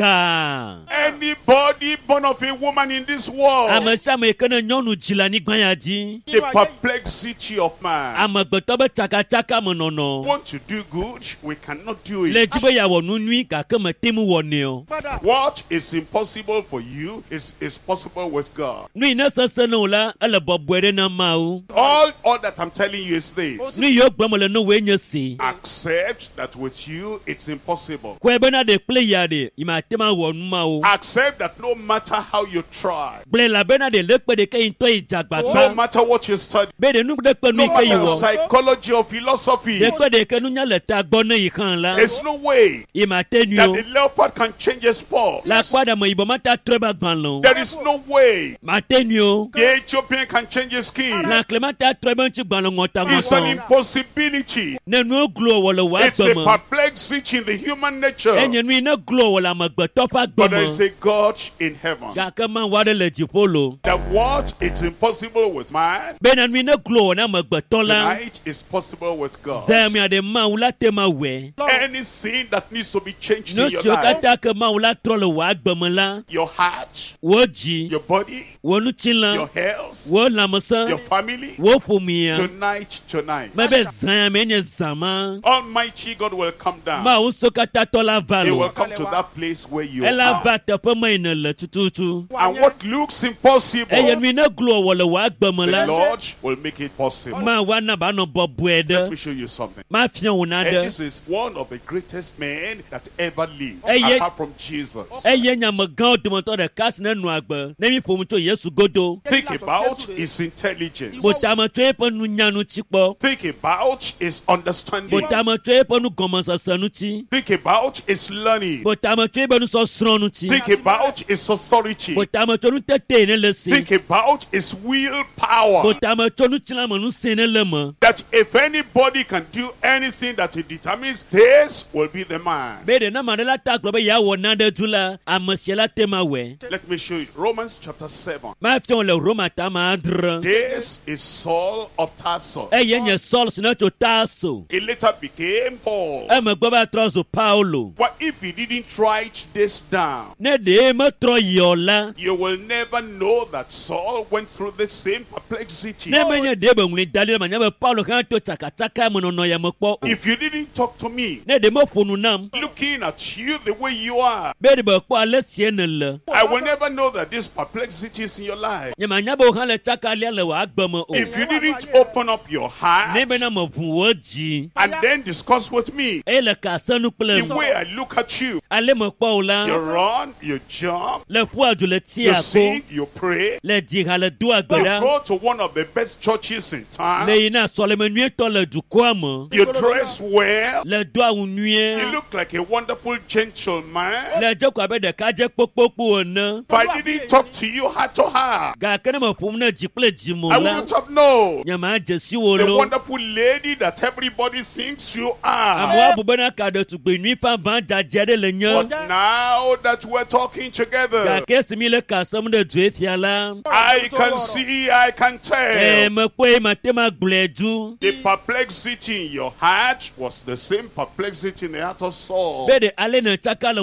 Speaker 1: aja.
Speaker 2: Anybody born of a woman in this world.
Speaker 1: Amesa me kene nyonu jila ni gbanyaji.
Speaker 2: The perplexity of man.
Speaker 1: Amagbeto be tsaka mo nono.
Speaker 2: Want to do good, we cannot do
Speaker 1: Le
Speaker 2: it.
Speaker 1: jibe ya wonu nui ka ke me temu woni o.
Speaker 2: What is impossible for you is possible with God.
Speaker 1: Nui ne sese no la ele bobwere na ma o.
Speaker 2: All that I'm telling you is this.
Speaker 1: Nui yo gbemo le no we nye si.
Speaker 2: Accept that with you it's impossible.
Speaker 1: Kwe be na de kple ya de ima tema wonu ma o.
Speaker 2: Accept that no matter how you try,
Speaker 1: Ble la be na de lekpe de ke into
Speaker 2: no
Speaker 1: ijagbagba.
Speaker 2: matter what you study,
Speaker 1: Be de nu de pe
Speaker 2: no
Speaker 1: nu ke
Speaker 2: matter
Speaker 1: yiwo.
Speaker 2: psychology or philosophy,
Speaker 1: De pe de ke nu nya le ta gbo na ikan la.
Speaker 2: there's no way
Speaker 1: Ima tenu
Speaker 2: that
Speaker 1: o.
Speaker 2: the leopard can change his spots.
Speaker 1: La kwada mo ibo mata treba gban lo.
Speaker 2: There is no way
Speaker 1: Ma tenu o.
Speaker 2: the Ethiopian can change his skin.
Speaker 1: Na klemata treba nchi gban lo ngota
Speaker 2: It's an
Speaker 1: ngota.
Speaker 2: impossibility.
Speaker 1: Ne nu glo wala wa
Speaker 2: It's a
Speaker 1: gbemo.
Speaker 2: perplexity in the human nature.
Speaker 1: Enye nu ne glo wala magbeto pa
Speaker 2: But there is
Speaker 1: gbemo.
Speaker 2: a God in heaven.
Speaker 1: Ga ke man wa de le jipolo.
Speaker 2: That what it's impossible with man,
Speaker 1: Be na nu ne glo na magbeto la.
Speaker 2: tonight is possible with God.
Speaker 1: Zemi ade ma wula tema we.
Speaker 2: Anything that needs to be changed
Speaker 1: No
Speaker 2: in your
Speaker 1: sio
Speaker 2: life,
Speaker 1: kata ke ma wula trole wa gbemo la.
Speaker 2: your heart,
Speaker 1: Wo ji.
Speaker 2: your body,
Speaker 1: Wo nu chin
Speaker 2: your
Speaker 1: la.
Speaker 2: health,
Speaker 1: Wo lamosa.
Speaker 2: your family,
Speaker 1: Wo pumia.
Speaker 2: tonight,
Speaker 1: Mebe zan me nye zama.
Speaker 2: Almighty God will come down.
Speaker 1: Ma un so kata tola
Speaker 2: He will
Speaker 1: valo.
Speaker 2: come to that place where you
Speaker 1: ela
Speaker 2: are.
Speaker 1: va teƒe me yina le tututu.
Speaker 2: And what looks impossible,
Speaker 1: Eye nu ne glo wɔ le wɔ agbe me
Speaker 2: the
Speaker 1: la.
Speaker 2: Lord will make it possible.
Speaker 1: Ma wa na ba nɔ bɔbɔe
Speaker 2: Let me
Speaker 1: ɖe.
Speaker 2: show you something.
Speaker 1: Ma fia wo na
Speaker 2: And
Speaker 1: ɖe.
Speaker 2: this is one of the greatest men that ever lived,
Speaker 1: Eye-
Speaker 2: apart from Jesus.
Speaker 1: Eye nyamegãwo dometɔ ɖeka si ne nu agbe. Ne mi ƒom tso Yesu godo.
Speaker 2: Think about his intelligence.
Speaker 1: Botame tso eƒe nunyanu tsi kpɔ.
Speaker 2: Think about his understanding.
Speaker 1: Botame tso eƒe nugɔmesese ŋuti.
Speaker 2: Think about his learning.
Speaker 1: Botame tso eƒe nusɔsrɔ̃ ŋuti.
Speaker 2: Think about his authority.
Speaker 1: Botame tso nutete ne le si.
Speaker 2: Think about his willpower.
Speaker 1: Botame tso nutsilame nusẽ ne le me.
Speaker 2: That if anybody can do anything that he determines, this will be the man.
Speaker 1: Be ɖe ne ame aɖe la ta gblɔ be yeawɔ nane du la, ame sia la te ma wɔe.
Speaker 2: Let me show you. Romans chapter 7.
Speaker 1: Mafia wo le Roma tame adre.
Speaker 2: This is Saul of Tarsus.
Speaker 1: Eye nye Saul si ne tso Tarso.
Speaker 2: He later became Paul.
Speaker 1: Emegbe va trɔ zu Paulo.
Speaker 2: But if he didn't write this down,
Speaker 1: Ne ɖe metrɔ yiɔ la,
Speaker 2: you will never know that Saul went through the same perplexity.
Speaker 1: ne menye ɖe be ŋli da ɖi manya be Paulo hã to tsakatsaka me nɔnɔ ya me kpɔ o.
Speaker 2: If you didn't talk to me,
Speaker 1: Ne ɖe meƒo nu nam,
Speaker 2: looking at you the way you are,
Speaker 1: be ɖe be kpɔ ale sie ne le.
Speaker 2: I will never know that this perplexity is in your life.
Speaker 1: Nye manya be wo hã le tsakalia le wò agbe me o.
Speaker 2: If you didn't open up your heart
Speaker 1: Ne bena meʋu wò dzi.
Speaker 2: and then discuss with me
Speaker 1: Eye le kasenu kple
Speaker 2: the way I look at you,
Speaker 1: ale me kpɔ o
Speaker 2: you
Speaker 1: la,
Speaker 2: run, you jump,
Speaker 1: le ƒua du le
Speaker 2: you
Speaker 1: tia ko,
Speaker 2: sing, you pray,
Speaker 1: le di ha le do agbe
Speaker 2: you
Speaker 1: ɖa.
Speaker 2: go to one of the best churches in
Speaker 1: Le
Speaker 2: town,
Speaker 1: yina sɔleme nyuietɔ le dukɔa me.
Speaker 2: you dress well,
Speaker 1: Le do awu
Speaker 2: you
Speaker 1: nyuie.
Speaker 2: look like a wonderful gentleman.
Speaker 1: Le dze ko abe ɖekadze kpokpokpo ene.
Speaker 2: If I didn't talk to you heart to heart,
Speaker 1: Gake ne meƒom ne dzi kple dzi mo
Speaker 2: I
Speaker 1: la,
Speaker 2: wouldn't have known
Speaker 1: nye ma dze si wo
Speaker 2: the
Speaker 1: lo.
Speaker 2: wonderful lady that everybody thinks you are.
Speaker 1: Amewo abu bena ka ɖetugbe nyui ƒãʋã dzadze aɖe le
Speaker 2: But
Speaker 1: nye.
Speaker 2: now that we're talking together,
Speaker 1: Gake esi mi le kasem ɖe dzoe fia la,
Speaker 2: I can see, I can tell.
Speaker 1: mekpɔe mate ma gblɔe du.
Speaker 2: The perplexity in your heart was the same perplexity in the heart of Saul.
Speaker 1: Be ɖe ale ne tsaka le